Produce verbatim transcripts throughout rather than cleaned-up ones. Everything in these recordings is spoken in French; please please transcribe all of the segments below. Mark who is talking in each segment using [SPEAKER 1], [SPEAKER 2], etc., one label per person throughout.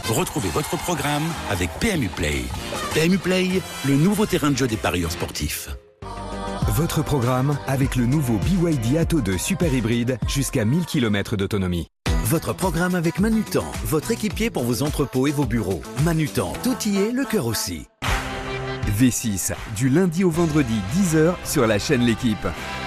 [SPEAKER 1] Retrouvez votre programme avec P M U Play. P M U Play, le nouveau terrain de jeu des parieurs sportifs.
[SPEAKER 2] Votre programme avec le nouveau B Y D Atto deux Super Hybride jusqu'à mille kilomètres d'autonomie.
[SPEAKER 3] Votre programme avec Manutan, votre équipier pour vos entrepôts et vos bureaux. Manutan, tout y est, le cœur aussi.
[SPEAKER 2] V six, du lundi au vendredi, dix heures sur la chaîne L'Équipe.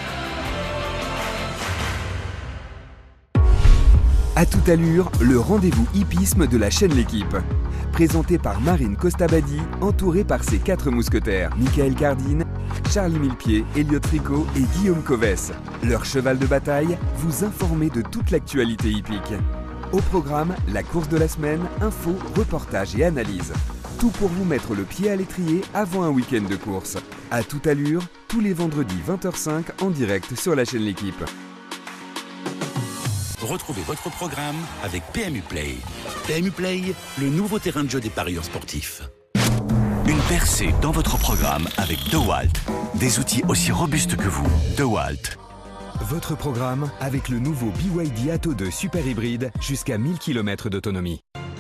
[SPEAKER 2] À toute allure, le rendez-vous hippisme de la chaîne L'Équipe. Présenté par Marine Costabadi, entourée par ses quatre mousquetaires, Michael Cardine, Charlie Millepied, Elliot Tricot et Guillaume Covès. Leur cheval de bataille, vous informer de toute l'actualité hippique. Au programme, la course de la semaine, infos, reportages et analyses. Tout pour vous mettre le pied à l'étrier avant un week-end de course. À toute allure, tous les vendredis vingt heures cinq en direct sur la chaîne L'Équipe.
[SPEAKER 1] Retrouvez votre programme avec P M U Play. P M U Play, le nouveau terrain de jeu des parieurs sportifs.
[SPEAKER 4] Une percée dans votre programme avec DeWalt. Des outils aussi robustes que vous. DeWalt.
[SPEAKER 2] Votre programme avec le nouveau B Y D Atto deux Super Hybride jusqu'à mille kilomètres d'autonomie.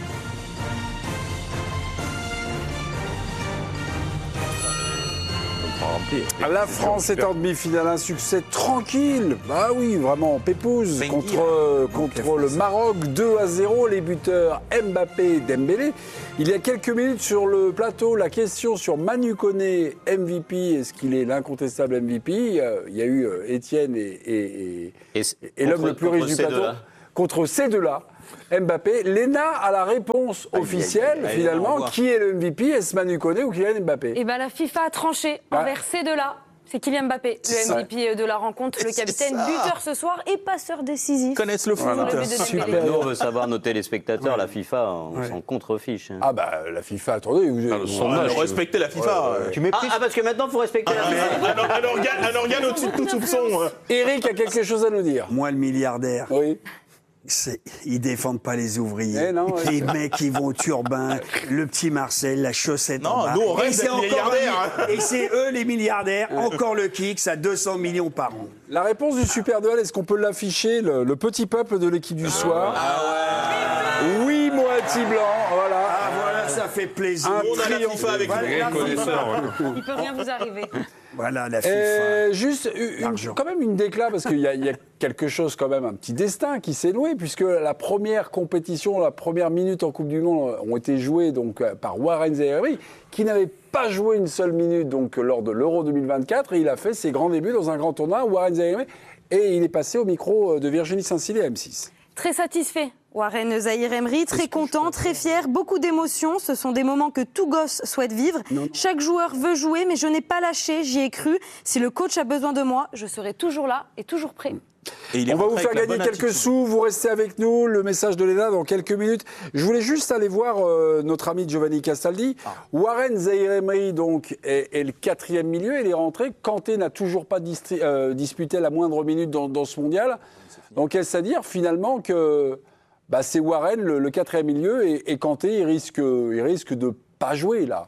[SPEAKER 5] La France est en demi-finale, un succès tranquille. Bah oui, vraiment, pépouze contre, contre le Maroc, deux à zéro, les buteurs Mbappé et Dembélé. Il y a quelques minutes sur le plateau, la question sur Manu Koné, M V P, est-ce qu'il est l'incontestable M V P ? Il y a eu Étienne et, et, et, et, et l'homme le plus riche du plateau. Contre ces deux-là. Mbappé, Léna a la réponse officielle, aïe, aïe, aïe, finalement. Qui est le M V P ? Est-ce Manu Koné ou Kylian Mbappé ?
[SPEAKER 6] Eh bien, la FIFA a tranché envers ah. ces deux-là. C'est Kylian Mbappé, le M V P de la rencontre, le capitaine, buteur ce soir et passeur décisif.
[SPEAKER 7] Ils connaissent le foot.
[SPEAKER 5] Voilà.
[SPEAKER 8] Super. Nous, on veut savoir nos téléspectateurs, ouais. La FIFA, on ouais. s'en contrefiche. Hein.
[SPEAKER 5] Ah bah, la FIFA, attendez. Vous,
[SPEAKER 7] ah, son ah, âge, respectez la FIFA. Ouais, ouais.
[SPEAKER 8] Tu ah, ah, parce que maintenant, il faut respecter ah, la FIFA.
[SPEAKER 7] Un, un, organe, un organe au-dessus de tout soupçon.
[SPEAKER 5] Eric a quelque chose à nous dire.
[SPEAKER 9] Moi, le milliardaire.
[SPEAKER 5] Oui.
[SPEAKER 9] C'est, ils défendent pas les ouvriers.
[SPEAKER 5] Eh non, ouais.
[SPEAKER 9] Les mecs qui vont au turbin, le petit Marcel, la chaussette
[SPEAKER 7] non,
[SPEAKER 9] en bas.
[SPEAKER 7] Nous, on reste des milliardaires.
[SPEAKER 9] Un, et c'est eux les milliardaires. Ouais. Encore le Kicks à deux cents millions par an.
[SPEAKER 5] La réponse du Super Duel, est-ce qu'on peut l'afficher, le, le petit peuple de l'équipe du soir ?
[SPEAKER 7] Ah ouais.
[SPEAKER 5] Oui, moitié blanc, voilà.
[SPEAKER 9] Ah voilà, ça fait plaisir.
[SPEAKER 7] Un on a la FIFA avec
[SPEAKER 6] voilà, vous. Il peut rien vous arriver.
[SPEAKER 9] Voilà la FIFA.
[SPEAKER 5] Euh, juste une, quand même une déclat, parce qu'il y, y a quelque chose, quand même, un petit destin qui s'est noué, puisque la première compétition, la première minute en Coupe du Monde ont été jouées donc, par Warren Zaïre-Emery, qui n'avait pas joué une seule minute donc, lors de l'Euro deux mille vingt-quatre, et il a fait ses grands débuts dans un grand tournoi, Warren Zaïre-Emery, et il est passé au micro de Virginie Saint-Cyr à M six.
[SPEAKER 6] Très satisfait. Warren Zaïre-Emery, très content, très fier, beaucoup d'émotions. Ce sont des moments que tout gosse souhaite vivre. Non. Chaque joueur veut jouer, mais je n'ai pas lâché, j'y ai cru. Si le coach a besoin de moi, je serai toujours là et toujours prêt.
[SPEAKER 5] Et on va vous faire gagner quelques attitude. sous, vous restez avec nous, le message de Léna dans quelques minutes. Je voulais juste aller voir euh, notre ami Giovanni Castaldi. Ah. Warren Zaïre-Emery donc, est, est le quatrième milieu, il est rentré. Kanté n'a toujours pas distri- euh, disputé la moindre minute dans, dans ce mondial. Donc est-ce à dire finalement que... Bah, c'est Warren, le, le quatrième milieu, et, et Kanté, il risque, il risque de pas jouer, là.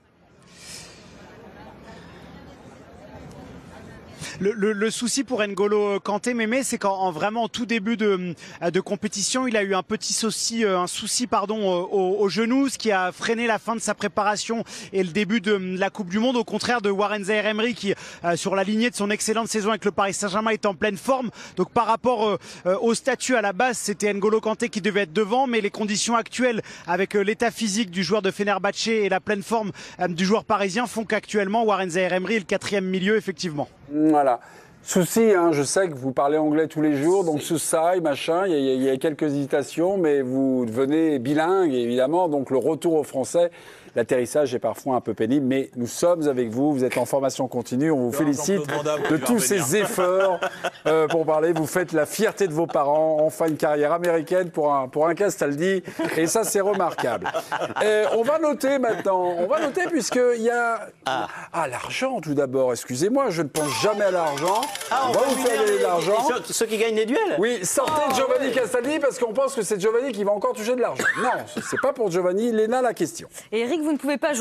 [SPEAKER 10] Le, le, le souci pour N'Golo Kanté, Mémé, c'est qu'en vraiment au tout début de, de compétition, il a eu un petit souci, un souci pardon, au, au genou, ce qui a freiné la fin de sa préparation et le début de la Coupe du Monde. Au contraire de Warren Zaïre-Emery qui, euh, sur la lignée de son excellente saison avec le Paris Saint-Germain, est en pleine forme. Donc par rapport euh, au statut à la base, c'était N'Golo Kanté qui devait être devant, mais les conditions actuelles avec euh, l'état physique du joueur de Fenerbahçe et la pleine forme euh, du joueur parisien font qu'actuellement Warren Zaïre-Emery est le quatrième milieu, effectivement.
[SPEAKER 5] Voilà. Souci, hein, je sais que vous parlez anglais tous les jours, donc Souci, machin, il y, y a quelques hésitations, mais vous devenez bilingue, évidemment, donc le retour au français, l'atterrissage est parfois un peu pénible, mais nous sommes avec vous, vous êtes en formation continue, on vous félicite de tous ces efforts euh, pour parler, vous faites la fierté de vos parents, enfin une carrière américaine pour un, pour un Castaldi, et ça c'est remarquable. Et on va noter maintenant, on va noter puisqu'il y a... Ah, ah l'argent tout d'abord, excusez-moi, je ne pense jamais à l'argent.
[SPEAKER 8] Ah, on,
[SPEAKER 5] on va vous faire gagner de l'argent.
[SPEAKER 8] Ceux, ceux qui gagnent les duels.
[SPEAKER 5] Oui, sortez oh, Giovanni oui. Castaldi parce qu'on pense que c'est Giovanni qui va encore toucher de l'argent. Non, c'est pas pour Giovanni. Léna, la question.
[SPEAKER 6] Et Eric, vous ne pouvez pas jouer, hein ?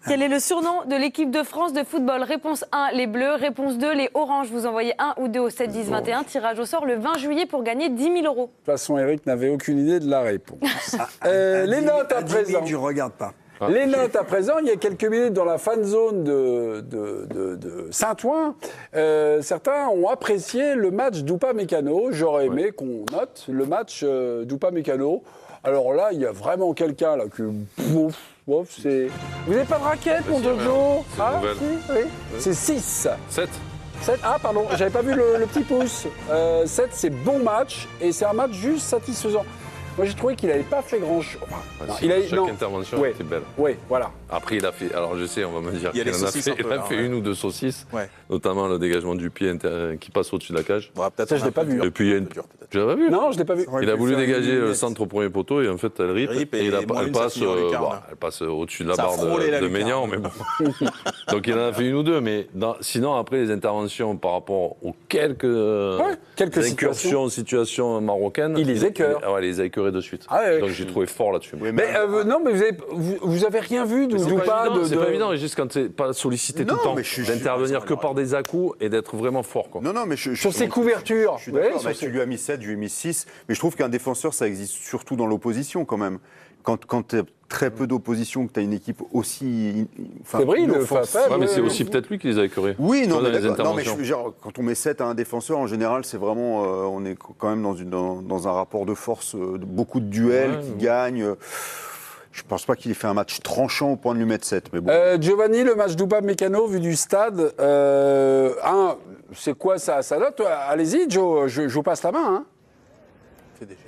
[SPEAKER 6] Quel est le surnom de l'équipe de France de football? Réponse un, les Bleus. Réponse deux, les Oranges. Vous envoyez un ou deux au sept dix vingt et un. Tirage au sort le vingt juillet pour gagner dix mille euros.
[SPEAKER 5] De toute façon, Eric n'avait aucune idée de la réponse. euh, les notes à présent.
[SPEAKER 9] Je ne regarde pas.
[SPEAKER 5] Ah. Les notes à présent, il y a quelques minutes dans la fan zone de, de, de, de Saint-Ouen, euh, certains ont apprécié le match d'Upamecano. J'aurais aimé ouais. qu'on note le match euh, d'Upamecano. Alors là, il y a vraiment quelqu'un là qui... Bouf, bouf, c'est... Vous n'avez pas de raquette, mon Jojo? Ah, si, oui. C'est six.
[SPEAKER 11] sept.
[SPEAKER 5] sept. Ah, pardon, j'avais pas vu le, le petit pouce. Euh, sept, c'est bon match et c'est un match juste satisfaisant. Moi, j'ai trouvé qu'il n'avait pas fait grand-chose. Enfin,
[SPEAKER 11] ah,
[SPEAKER 5] non,
[SPEAKER 11] si,
[SPEAKER 5] il a,
[SPEAKER 11] chaque
[SPEAKER 5] non.
[SPEAKER 11] intervention
[SPEAKER 5] ouais.
[SPEAKER 11] était belle.
[SPEAKER 5] Oui, voilà.
[SPEAKER 11] Après, il a fait. Alors, je sais, on va me dire
[SPEAKER 7] qu'il en a fait,
[SPEAKER 11] il a fait
[SPEAKER 7] ouais.
[SPEAKER 11] une ou deux saucisses,
[SPEAKER 7] ouais.
[SPEAKER 11] notamment le dégagement du pied inter... qui passe au-dessus de la cage.
[SPEAKER 5] Ouais, peut-être ça, je ne l'ai pas vu.
[SPEAKER 11] Et puis, il y a une. Tu l'as pas vu?
[SPEAKER 5] Non, je ne l'ai pas vu.
[SPEAKER 11] Il a voulu dégager le centre au premier poteau et en fait, elle rip. rip et, et il a, elle, passe, euh, bon, elle passe au-dessus de la ça barre de, de Maignan. Mais bon. Donc, il en a fait une ou deux. Mais dans... sinon, après, les interventions par rapport aux quelques, ouais, quelques incursions, situations. situations marocaines,
[SPEAKER 5] il les écœure.
[SPEAKER 11] Ouais, les a écœurés de suite.
[SPEAKER 5] Ah, ouais.
[SPEAKER 11] Donc, j'ai trouvé fort là-dessus.
[SPEAKER 5] Oui, mais euh, non, mais vous avez, vous, vous avez rien vu d'où pas de.
[SPEAKER 11] C'est pas évident, et juste quand t'es pas sollicité tout le temps, d'intervenir que par des à-coups et d'être vraiment fort. Quoi.
[SPEAKER 12] Non, non, mais je, je,
[SPEAKER 5] sur ses couvertures.
[SPEAKER 12] Je suis d'accord. Ouais, tu lui as mis sept, je lui ai mis six, mais je trouve qu'un défenseur, ça existe surtout dans l'opposition quand même. Quand, quand tu as très peu d'opposition, que tu as une équipe aussi.
[SPEAKER 5] Fébrile,
[SPEAKER 11] ouais, mais c'est aussi peut-être lui qui les a écœurés.
[SPEAKER 12] Oui, non, mais, non, mais je, genre, quand on met sept à un défenseur, en général, c'est vraiment. Euh, on est quand même dans, une, dans, dans un rapport de force, euh, beaucoup de duels ouais, qui ouais. gagnent. Euh, je ne pense pas qu'il ait fait un match tranchant au point de lui mettre sept. Mais bon.
[SPEAKER 5] euh, Giovanni, le match d'Upamecano, vu du stade, euh, un, c'est quoi ça, ça note? Allez-y, Joe, je, je vous passe la main. Hein.
[SPEAKER 7] Fais des gestes.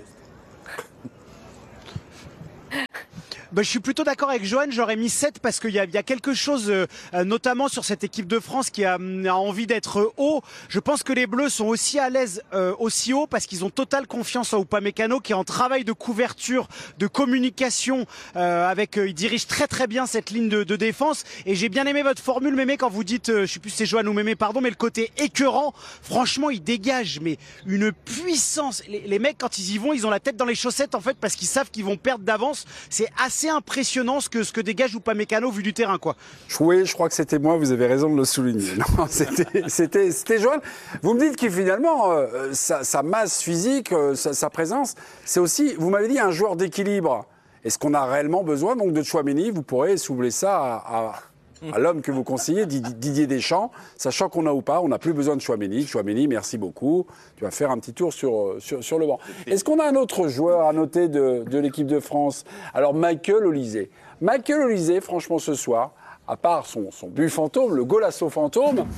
[SPEAKER 10] Bah, je suis plutôt d'accord avec Johan, j'aurais mis sept parce qu'il y, y a quelque chose, euh, notamment sur cette équipe de France qui a, a envie d'être haut. Je pense que les Bleus sont aussi à l'aise euh, aussi haut parce qu'ils ont totale confiance en Upamecano qui est en travail de couverture, de communication, euh, avec, euh, il dirige très très bien cette ligne de, de défense. Et j'ai bien aimé votre formule, Mémé, quand vous dites, euh, je sais plus si c'est Johan ou Mémé, pardon, mais le côté écœurant, franchement, il dégage mais une puissance. Les, les mecs, quand ils y vont, ils ont la tête dans les chaussettes en fait parce qu'ils savent qu'ils vont perdre d'avance. C'est assez C'est impressionnant ce que, ce que dégage Upamecano vu du terrain, quoi.
[SPEAKER 5] Oui, je crois que c'était moi, vous avez raison de le souligner. Non, c'était, c'était, c'était Johan. Vous me dites que finalement, euh, sa, sa masse physique, euh, sa, sa présence, c'est aussi, vous m'avez dit, un joueur d'équilibre. Est-ce qu'on a réellement besoin donc de Tchouaméni? Vous pourrez soubler ça à, à, à l'homme que vous conseillez, Didier Deschamps, sachant qu'on a ou pas, on n'a plus besoin de Tchouaméni. Tchouaméni, merci beaucoup. Tu vas faire un petit tour sur, sur, sur le banc. Est-ce qu'on a un autre joueur à noter de, de l'équipe de France? Alors, Michael Olise. Michael Olise, franchement, ce soir, à part son, son but fantôme, le golasso fantôme,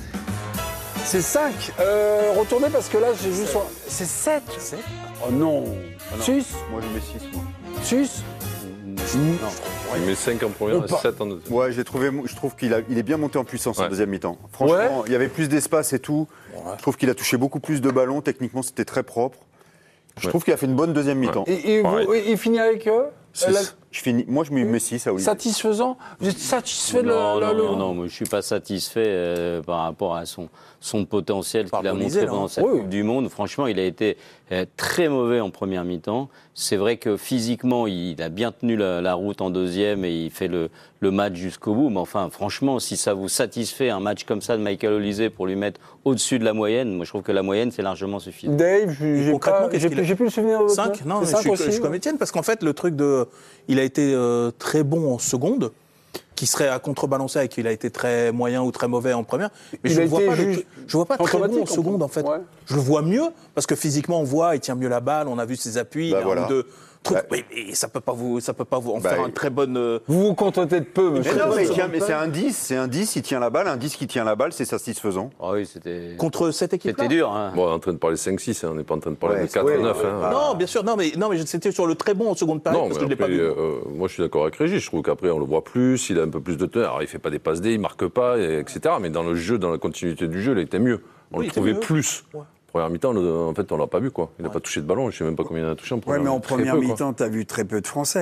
[SPEAKER 5] c'est cinq. Euh, retournez parce que là, j'ai vu son... C'est sept. Oh non. six.
[SPEAKER 12] Moi, je mets six, moi.
[SPEAKER 5] six.
[SPEAKER 11] Non. Il met cinq en première et sept en deuxième.
[SPEAKER 12] Ouais, j'ai trouvé, je trouve qu'il a, il est bien monté en puissance ouais. en deuxième mi-temps. Franchement, ouais. il y avait plus d'espace et tout. Ouais. Je trouve qu'il a touché beaucoup plus de ballons. Techniquement, c'était très propre. Je ouais. trouve qu'il a fait une bonne deuxième mi-temps.
[SPEAKER 5] Ouais. Et, et vous, il finit avec eux
[SPEAKER 12] la... je finis, Moi, je mets six à Olivier.
[SPEAKER 5] Satisfaisant? Vous êtes satisfait de
[SPEAKER 8] non,
[SPEAKER 5] le...
[SPEAKER 8] Non,
[SPEAKER 5] le...
[SPEAKER 8] non, non, moi, je ne suis pas satisfait euh, par rapport à son, son potentiel qu'il a montré pendant cette
[SPEAKER 5] oui.
[SPEAKER 8] Coupe du Monde. Franchement, il a été euh, très mauvais en première mi-temps. C'est vrai que physiquement, il a bien tenu la, la route en deuxième et il fait le, le match jusqu'au bout. Mais enfin, franchement, si ça vous satisfait un match comme ça de Michael Olise pour lui mettre au-dessus de la moyenne, moi je trouve que la moyenne c'est largement suffisant.
[SPEAKER 5] Dave, j'ai, pas, j'ai, plus, j'ai plus le souvenir de
[SPEAKER 7] cinq. Non, je suis, je suis comme Étienne parce qu'en fait le truc de, il a été euh, très bon en seconde, qui serait à contrebalancer avec qu'il a été très moyen ou très mauvais en première. Mais il je ne vois pas, le, je vois pas très bon en seconde en fait. Ouais. Je le vois mieux parce que physiquement on voit, il tient mieux la balle, on a vu ses appuis,
[SPEAKER 12] bah
[SPEAKER 7] il
[SPEAKER 12] voilà.
[SPEAKER 7] a un ou deux trucs. Bah, mais, mais ça peut pas vous, ça peut pas vous en bah, faire un très bonne. Euh...
[SPEAKER 5] Vous vous contentez de peu, monsieur.
[SPEAKER 12] Mais non, mais, tient, mais c'est un dix, c'est un dix, il tient la balle, un dix qui tient la balle, c'est satisfaisant.
[SPEAKER 8] Ah oui, c'était.
[SPEAKER 7] Contre cette équipe-là.
[SPEAKER 8] C'était dur. Hein.
[SPEAKER 11] Bon, on est en train de parler cinq six, hein, on n'est pas en train de parler
[SPEAKER 12] ouais,
[SPEAKER 11] de quatre neuf. Ouais, hein.
[SPEAKER 7] Non, bien sûr, non, mais non, mais c'était sur le très bon en seconde période
[SPEAKER 11] non,
[SPEAKER 7] parce que
[SPEAKER 11] après,
[SPEAKER 7] je l'ai pas vu.
[SPEAKER 11] Euh, moi, je suis d'accord avec Régis. Je trouve qu'après, on le voit plus, il a un peu plus de temps. Alors, il fait pas des passes D, il marque pas, et, etc. Mais dans le jeu, dans la continuité du jeu, il était mieux. On oui, le trouvait mieux. plus. Ouais. Première mi-temps, en fait, on l'a pas vu, quoi. Il n'a ouais. pas touché de ballon. Je sais même pas combien il a touché en première.
[SPEAKER 9] Oui, mais en première mi-temps, tu as vu très peu de Français.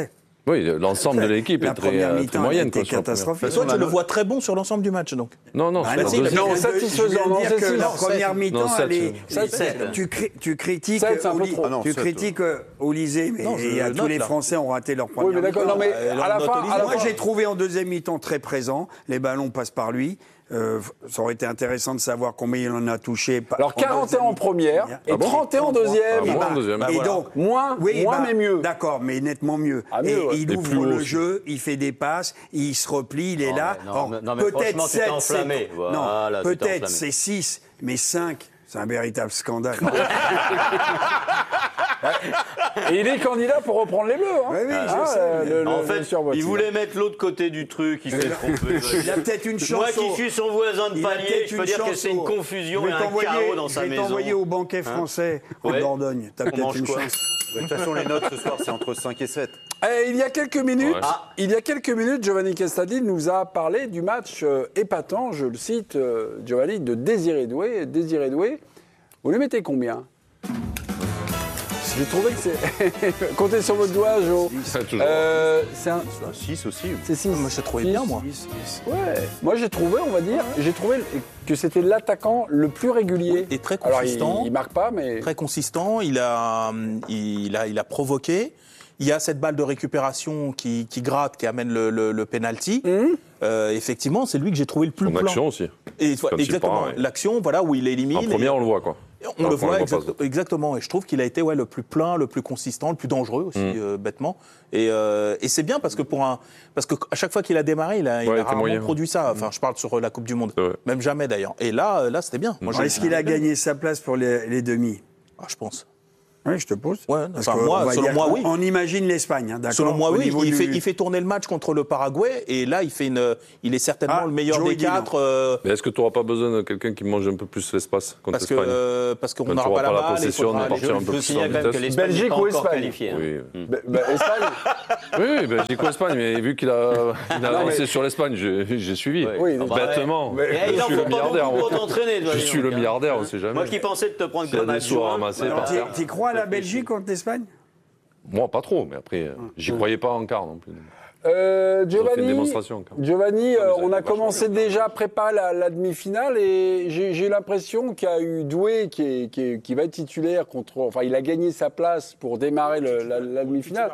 [SPEAKER 11] Oui, l'ensemble de l'équipe est très, euh, très moyenne.
[SPEAKER 9] Était catastrophique.
[SPEAKER 7] Toi, tu le vois très bon sur l'ensemble du match, donc.
[SPEAKER 11] Non, non,
[SPEAKER 9] ah,
[SPEAKER 11] non,
[SPEAKER 9] non,
[SPEAKER 5] non satisfaisant.
[SPEAKER 9] Non, que la première mi-temps,
[SPEAKER 5] tu
[SPEAKER 9] critiques Olysée, mais tous les Français ont raté leur première
[SPEAKER 5] mi-temps. Oui, mais d'accord. Non, mais à la fin,
[SPEAKER 9] moi, j'ai trouvé en deuxième mi-temps très présent. Les ballons passent par lui. Euh, ça aurait été intéressant de savoir combien il en a touché.
[SPEAKER 5] Alors quarante et un en première et ah bon trente et un en deuxième.
[SPEAKER 11] Ah, moins en deuxième.
[SPEAKER 9] Bah, et
[SPEAKER 5] voilà.
[SPEAKER 9] donc
[SPEAKER 5] moins,
[SPEAKER 9] oui,
[SPEAKER 5] moins
[SPEAKER 9] bah,
[SPEAKER 5] mais mieux.
[SPEAKER 9] D'accord, mais nettement mieux.
[SPEAKER 5] Ah, mieux
[SPEAKER 9] et
[SPEAKER 5] ouais.
[SPEAKER 9] il ouvre le aussi. jeu, il fait des passes, il se replie, il est
[SPEAKER 8] non,
[SPEAKER 9] là.
[SPEAKER 8] Mais non, Or, non, mais peut-être sept, c'est voilà,
[SPEAKER 9] non, peut-être c'est six, mais cinq, c'est un véritable scandale.
[SPEAKER 5] Et il est candidat pour reprendre les Bleus. Hein.
[SPEAKER 9] Oui, oui,
[SPEAKER 5] ah,
[SPEAKER 9] je sais.
[SPEAKER 8] Le, le, en fait, il voulait mettre l'autre côté du truc, il s'est trompé.
[SPEAKER 9] Il a peut-être une chance.
[SPEAKER 8] Moi qui suis son voisin de palier, je peux dire que c'est une confusion et un chaos dans sa maison.
[SPEAKER 9] Je vais t'envoyer au banquet français en Dordogne. T'as peut-être une chance.
[SPEAKER 12] De toute façon, les notes ce soir, c'est entre cinq et sept.
[SPEAKER 5] Et il y a quelques minutes, ouais. ah, il y a quelques minutes, Giovanni Castaldi nous a parlé du match euh, épatant, je le cite, euh, Giovanni, de Désiré Doué. Désiré Doué, vous lui mettez combien ? J'ai trouvé que c'est... Comptez sur votre doigt, Jo. Euh, c'est un...
[SPEAKER 12] six aussi.
[SPEAKER 5] C'est six.
[SPEAKER 7] Moi, j'ai trouvé bien, moi.
[SPEAKER 5] six, six. Ouais. Moi, j'ai trouvé, on va dire, j'ai trouvé que c'était l'attaquant le plus régulier.
[SPEAKER 7] Et très consistant.
[SPEAKER 5] Alors, il, il marque pas, mais...
[SPEAKER 7] Très consistant. Il a, il a, il a provoqué. Il y a cette balle de récupération qui, qui gratte, qui amène le, le, le penalty. Mmh. Euh, effectivement, c'est lui que j'ai trouvé le plus
[SPEAKER 11] Son
[SPEAKER 7] plein.
[SPEAKER 11] Action aussi.
[SPEAKER 7] Et, exactement.
[SPEAKER 11] Part, ouais.
[SPEAKER 7] L'action, voilà, où il élimine.
[SPEAKER 11] En première,
[SPEAKER 7] et...
[SPEAKER 11] on le voit, quoi.
[SPEAKER 7] On non, le voit, exact, exactement. Et je trouve qu'il a été ouais, le plus plein, le plus consistant, le plus dangereux aussi, mmh. euh, bêtement. Et, euh, et c'est bien parce que pour un, parce que à chaque fois qu'il a démarré, il a, il
[SPEAKER 11] ouais,
[SPEAKER 7] a rarement
[SPEAKER 11] moyen.
[SPEAKER 7] produit ça. Enfin, je parle sur la Coupe du Monde,
[SPEAKER 11] ouais.
[SPEAKER 7] même jamais d'ailleurs. Et là, là, c'était bien.
[SPEAKER 9] Moi, est-ce qu'il a gagné sa place pour les, les demi ?
[SPEAKER 7] Ah, je pense.
[SPEAKER 9] Oui, je te pose.
[SPEAKER 7] Ouais, enfin, moi, selon moi, oui.
[SPEAKER 9] On imagine l'Espagne, hein, d'accord.
[SPEAKER 7] Selon moi, oui. Il, du... fait, il fait tourner le match contre le Paraguay et là, il fait une, il est certainement ah, le meilleur Joe des quatre. Euh...
[SPEAKER 11] Mais est-ce que tu n'auras pas besoin de quelqu'un qui mange un peu plus l'espace contre
[SPEAKER 7] parce
[SPEAKER 11] l'Espagne
[SPEAKER 7] que, euh, Parce qu'on n'aura
[SPEAKER 11] pas
[SPEAKER 7] la,
[SPEAKER 11] la
[SPEAKER 7] balle,
[SPEAKER 11] possession, on est parti un peu plus en vitesse.
[SPEAKER 5] Belgique ou Espagne.
[SPEAKER 11] Oui, oui, Belgique ou Espagne. Mais vu qu'il a avancé sur l'Espagne, j'ai suivi. Bêtement.
[SPEAKER 8] Je suis le milliardaire.
[SPEAKER 11] Je suis le milliardaire, on ne sait jamais.
[SPEAKER 8] Moi qui pensais de te prendre comme
[SPEAKER 11] des sous à ramasser par terre.
[SPEAKER 9] Tu crois à la Belgique contre l'Espagne ?
[SPEAKER 11] Moi, pas trop, mais après, j'y croyais pas en quart non plus.
[SPEAKER 5] Euh, Giovanni, Giovanni euh, on a commencé déjà à préparer la, la demi-finale et j'ai l'impression qu'il y a eu Doué qui, est, qui, est, qui va être titulaire contre. Enfin, il a gagné sa place pour démarrer le, la, la demi-finale.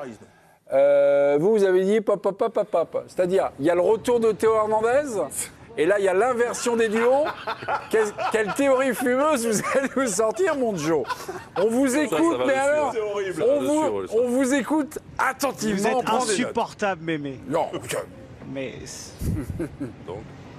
[SPEAKER 5] Euh, vous, vous avez dit pop, pop, pop, pop, pop. C'est-à-dire, il y a le retour de Théo Hernandez. Et là, il y a l'inversion des duos. Quelle, quelle théorie fumeuse vous allez nous sortir, mon Joe. On vous écoute, ça, mais alors, on vous, on vous écoute attentivement.
[SPEAKER 10] Vous êtes insupportable, Mémé.
[SPEAKER 5] Non.
[SPEAKER 10] Mais... Donc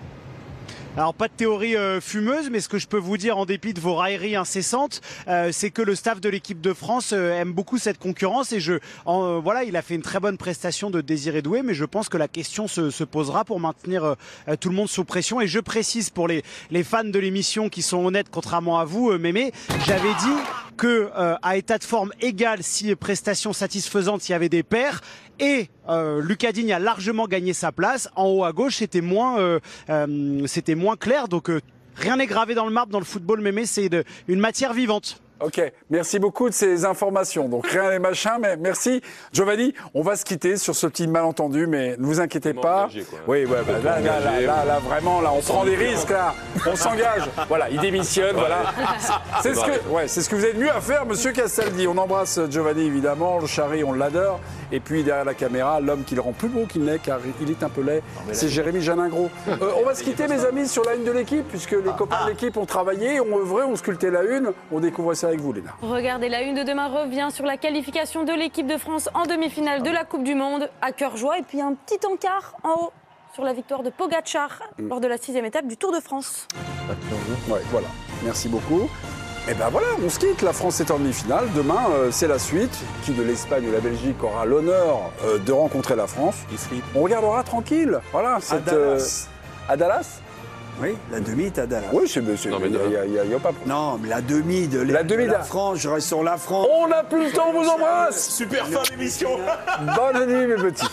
[SPEAKER 10] Alors, pas de théorie euh, fumeuse, mais ce que je peux vous dire, en dépit de vos railleries incessantes, euh, c'est que le staff de l'équipe de France euh, aime beaucoup cette concurrence. Et je, en, euh, voilà, il a fait une très bonne prestation de Désiré Doué, mais je pense que la question se, se posera pour maintenir euh, tout le monde sous pression. Et je précise pour les, les fans de l'émission qui sont honnêtes, contrairement à vous, euh, Mémé, j'avais dit que euh, à état de forme égal, si prestation satisfaisante, s'il y avait des pairs. Et euh, Lucas Digne a largement gagné sa place. En haut à gauche, c'était moins, euh, euh, c'était moins clair. Donc euh, rien n'est gravé dans le marbre dans le football, Mémé. C'est une matière vivante.
[SPEAKER 5] Ok, merci beaucoup de ces informations. Donc rien n'est machin, mais merci. Giovanni, on va se quitter sur ce petit malentendu, mais ne vous inquiétez pas. Engagé, quoi. Oui, ouais, bah, là, là, là, là, là, vraiment, là, on, on prend des risques, là. On s'engage. Voilà, il démissionne, voilà. C'est ce que, ouais, c'est ce que vous êtes mieux à faire, Monsieur Castaldi. On embrasse Giovanni, évidemment. Le Chari, on l'adore. Et puis derrière la caméra, l'homme qui le rend plus beau qu'il n'est, car il est un peu laid, c'est Jérémy Janingro. Euh, on va se quitter, mes amis, sur la une de l'équipe, puisque les copains de l'équipe ont travaillé, ont œuvré, ont sculpté la une. On découvre ça avec vous, Léna.
[SPEAKER 13] Regardez, la une de demain revient sur la qualification de l'équipe de France en demi-finale de la Coupe du Monde, à cœur joie. Et puis un petit encart en haut sur la victoire de Pogacar mmh. lors de la sixième étape du Tour de France.
[SPEAKER 5] Ouais, voilà. Merci beaucoup. Et ben voilà, on se quitte. La France est en demi-finale. Demain, euh, c'est la suite. Qui de l'Espagne ou la Belgique aura l'honneur euh, de rencontrer la France. On regardera tranquille. Voilà. Cette,
[SPEAKER 9] à Dallas.
[SPEAKER 5] Euh, à Dallas.
[SPEAKER 9] Oui, la demi est à Dallas.
[SPEAKER 5] Oui, c'est il n'y a, a, a pas.
[SPEAKER 9] Non, mais la demi de,
[SPEAKER 5] la, demi
[SPEAKER 9] de la France, je reste sur la France.
[SPEAKER 5] On n'a plus le temps, on vous embrasse.
[SPEAKER 7] Super fin d'émission.
[SPEAKER 5] Bonne nuit, mes petits.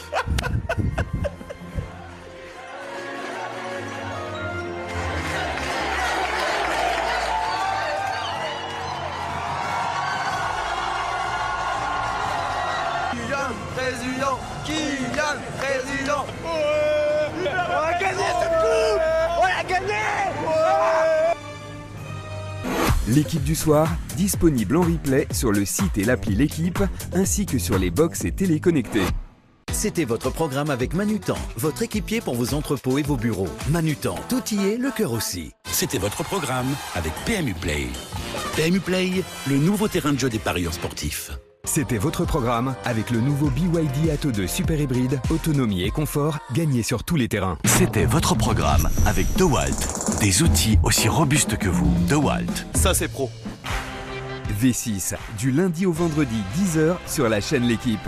[SPEAKER 14] Kylian, président, Kylian, président. Ouais, on a gagné cette coupe. On a gagné. Ouais.
[SPEAKER 2] L'équipe du soir, disponible en replay sur le site et l'appli L'équipe, ainsi que sur les box et téléconnectés.
[SPEAKER 3] C'était votre programme avec Manutan, votre équipier pour vos entrepôts et vos bureaux. Manutan, tout y est, le cœur aussi.
[SPEAKER 1] C'était votre programme avec P M U Play. P M U Play, le nouveau terrain de jeu des parieurs sportifs.
[SPEAKER 2] C'était votre programme avec le nouveau B Y D Atto deux Super Hybride, autonomie et confort, gagné sur tous les terrains.
[SPEAKER 4] C'était votre programme avec DeWalt. Des outils aussi robustes que vous. DeWalt.
[SPEAKER 15] Ça c'est pro.
[SPEAKER 2] V six, du lundi au vendredi dix heures sur la chaîne L'équipe.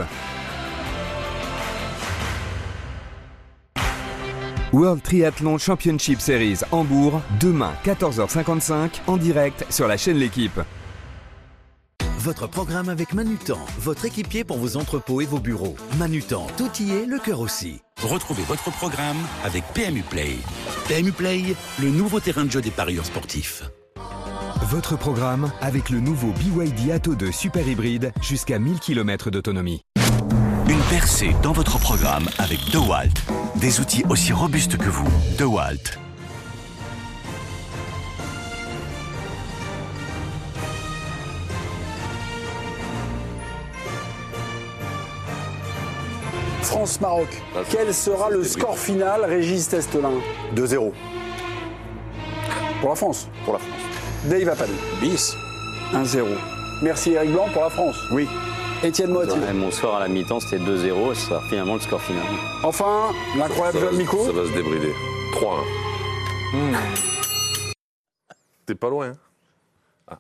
[SPEAKER 2] World Triathlon Championship Series Hambourg, demain quatorze heures cinquante-cinq, en direct sur la chaîne L'équipe.
[SPEAKER 3] Votre programme avec Manutan, votre équipier pour vos entrepôts et vos bureaux. Manutan, tout y est, le cœur aussi.
[SPEAKER 1] Retrouvez votre programme avec P M U Play. P M U Play, le nouveau terrain de jeu des parieurs sportifs.
[SPEAKER 2] Votre programme avec le nouveau B Y D Atto deux Super Hybride, jusqu'à mille kilomètres d'autonomie.
[SPEAKER 4] Une percée dans votre programme avec DeWalt. Des outils aussi robustes que vous. DeWalt.
[SPEAKER 5] France-Maroc. Quel sera le score final, Régis Testelin?
[SPEAKER 12] deux zéro.
[SPEAKER 5] Pour la France.
[SPEAKER 12] Pour la France.
[SPEAKER 5] Dave Appel.
[SPEAKER 7] Bis.
[SPEAKER 5] un zéro. Merci Eric Blanc pour la France.
[SPEAKER 12] Oui.
[SPEAKER 5] Étienne Moitié.
[SPEAKER 8] Mon score à la mi-temps, c'était deux zéro, et ce sera finalement le score final.
[SPEAKER 5] Enfin, l'incroyable John Miko.
[SPEAKER 11] Ça va se débrider. trois un. Mmh. T'es pas loin. Hein. Ah.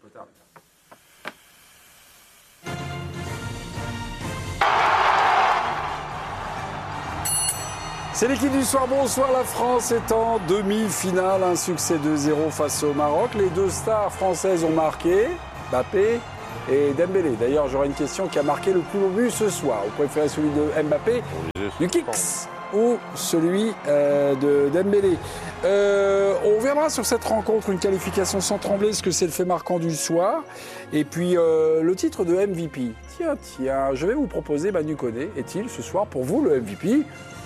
[SPEAKER 5] C'est l'équipe du soir. Bonsoir, la France est en demi-finale. Un succès deux zéro face au Maroc. Les deux stars françaises ont marqué, Mbappé et Dembélé. D'ailleurs, j'aurais une question: qui a marqué le plus beau but ce soir? Vous préférez celui de Mbappé, du Kicks, ou celui euh, de Dembélé? euh, On reviendra sur cette rencontre, une qualification sans trembler, ce que c'est le fait marquant du soir. Et puis euh, le titre de M V P. Tiens, tiens, je vais vous proposer Manu Koné. Est-il ce soir pour vous le M V P?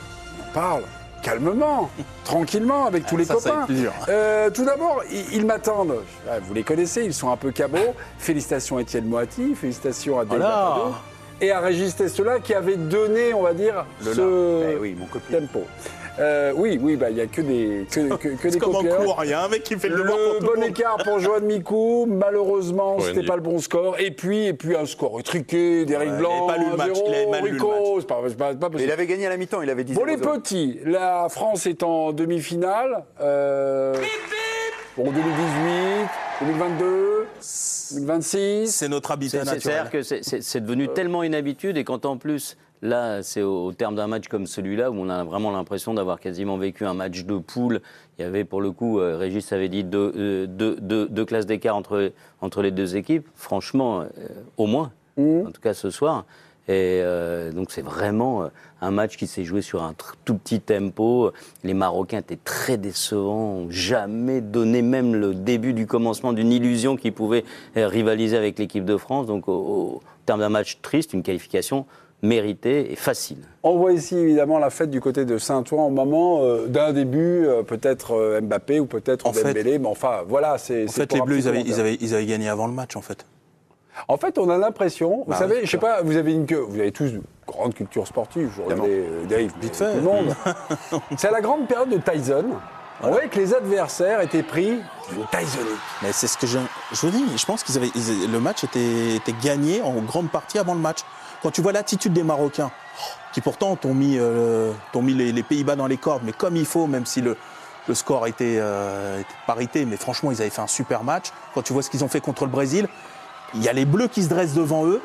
[SPEAKER 5] On parle calmement, tranquillement, avec tous les
[SPEAKER 7] ça,
[SPEAKER 5] copains. Euh, tout d'abord, ils, ils m'attendent. Vous les connaissez, ils sont un peu cabots. Félicitations à Étienne Moiti, félicitations à Dave Lapado et à Régis Testelin qui avait donné, on va dire, le ce
[SPEAKER 12] eh oui, mon
[SPEAKER 5] tempo. Euh, oui, oui, bah il y a que des que, que, que des
[SPEAKER 7] copieurs. C'est comme en cours, il y a un mec qui fait le devoir pour tout le monde.
[SPEAKER 5] Le bon écart pour Johan Mikou, malheureusement, c'était pas le bon score. Et puis, et puis un score étriqué d'Éric ouais, Blanc,
[SPEAKER 7] il pas lu le match,
[SPEAKER 5] zéro,
[SPEAKER 7] il avait mal
[SPEAKER 5] Rico,
[SPEAKER 7] lu le match.
[SPEAKER 5] C'est pas, c'est pas, c'est pas possible.
[SPEAKER 12] Il avait gagné à la mi-temps, il avait dix.
[SPEAKER 5] Pour les petits, la France est en demi-finale. Euh, pour deux mille dix-huit, deux mille vingt-deux, deux mille vingt-six.
[SPEAKER 7] C'est notre habitat naturel.
[SPEAKER 8] C'est-à-dire que c'est, c'est, c'est devenu euh... tellement une habitude, et quand en plus, là, c'est au, au terme d'un match comme celui-là, où on a vraiment l'impression d'avoir quasiment vécu un match de poule. Il y avait, pour le coup, euh, Régis avait dit deux, euh, deux, deux, deux classes d'écart entre, entre les deux équipes. Franchement, euh, au moins, mmh. en tout cas ce soir. Et euh, donc c'est vraiment euh, un match qui s'est joué sur un tr- tout petit tempo. Les Marocains étaient très décevants, n'ont jamais donné même le début du commencement d'une illusion qui pouvait euh, rivaliser avec l'équipe de France. Donc au, au terme d'un match triste, une qualification méritée et facile.
[SPEAKER 5] On voit ici évidemment la fête du côté de Saint-Ouen au moment euh, d'un début, euh, peut-être euh, Mbappé ou peut-être Dembélé, mais enfin voilà. C'est,
[SPEAKER 7] en
[SPEAKER 5] c'est
[SPEAKER 7] fait, les Bleus, ils avaient, ils, avaient, ils avaient gagné avant le match en fait.
[SPEAKER 5] En fait, on a l'impression, vous
[SPEAKER 7] bah,
[SPEAKER 5] savez,
[SPEAKER 7] oui,
[SPEAKER 5] je sais pas, vous avez une vous avez tous une grande culture sportive, je regardais Dave,
[SPEAKER 7] vite fait,
[SPEAKER 5] tout le monde. C'est la grande période de Tyson. On voyait que les adversaires étaient pris d'une Tysonique.
[SPEAKER 7] Mais c'est ce que je, je vous dis. Je pense qu'ils avaient, ils, le match était, était gagné en grande partie avant le match. Quand tu vois l'attitude des Marocains, qui pourtant t'ont mis, euh, t'ont mis les, les Pays-Bas dans les cordes, mais comme il faut, même si le, le score était, euh, était parité, mais franchement, ils avaient fait un super match. Quand tu vois ce qu'ils ont fait contre le Brésil, il y a les Bleus qui se dressent devant eux.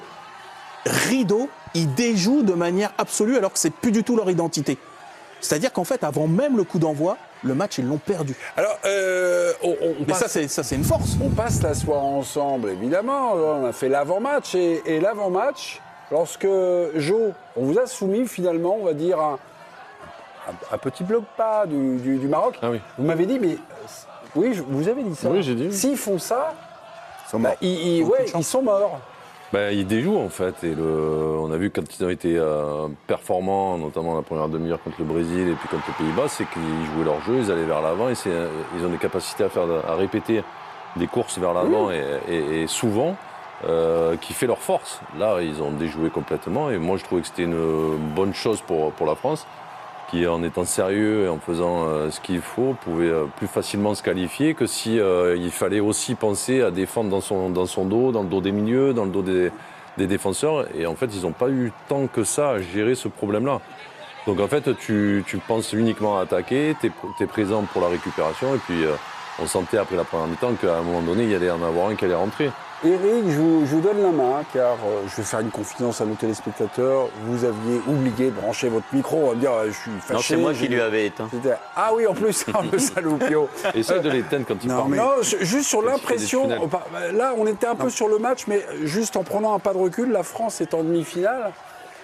[SPEAKER 7] Rideau, ils déjouent de manière absolue alors que c'est plus du tout leur identité. C'est-à-dire qu'en fait, avant même le coup d'envoi, le match, ils l'ont perdu.
[SPEAKER 5] Alors, euh, on, on
[SPEAKER 7] Mais
[SPEAKER 5] passe,
[SPEAKER 7] ça, c'est, ça, c'est une force.
[SPEAKER 5] On passe la soirée ensemble, évidemment. On a fait l'avant-match. Et, et l'avant-match, lorsque Jo, on vous a soumis finalement, on va dire, un, un, un petit bloc pas du, du, du Maroc.
[SPEAKER 11] Ah oui.
[SPEAKER 5] Vous m'avez dit, mais oui, vous avez dit ça.
[SPEAKER 11] Oui, j'ai dit. Oui.
[SPEAKER 5] S'ils font ça,
[SPEAKER 12] ils sont morts.
[SPEAKER 5] Bah, ils, ils, ouais, ils sont morts.
[SPEAKER 11] Ben, ils déjouent en fait. Et le, on a vu quand ils ont été euh, performants, notamment la première demi-heure contre le Brésil et puis contre les Pays-Bas, c'est qu'ils jouaient leur jeu, ils allaient vers l'avant et c'est, ils ont des capacités à, faire, à répéter des courses vers l'avant mmh. et, et, et souvent euh, qui fait leur force. Là, ils ont déjoué complètement et moi je trouvais que c'était une bonne chose pour, pour la France qui, en étant sérieux et en faisant euh, ce qu'il faut, pouvait euh, plus facilement se qualifier que si euh, il fallait aussi penser à défendre dans son, dans son dos, dans le dos des milieux, dans le dos des, des défenseurs. Et en fait, ils n'ont pas eu tant que ça à gérer ce problème-là. Donc en fait, tu, tu penses uniquement à attaquer, tu es présent pour la récupération. Et puis, euh, on sentait après la première mi-temps qu'à un moment donné, il y allait en avoir un qui allait rentrer.
[SPEAKER 5] Eric, je vous, je vous donne la main, car euh, je vais faire une confidence à nos téléspectateurs. Vous aviez oublié de brancher votre micro. On va me dire, euh, je suis fâché.
[SPEAKER 8] Non, c'est moi qui lui avais éteint.
[SPEAKER 5] Ah oui, en plus, le saloupio.
[SPEAKER 11] Essaye de l'éteindre quand il
[SPEAKER 5] non,
[SPEAKER 11] parle.
[SPEAKER 5] Mais... Non, juste sur l'impression. Là, on était un peu non. sur le match, mais juste en prenant un pas de recul, la France est en demi-finale.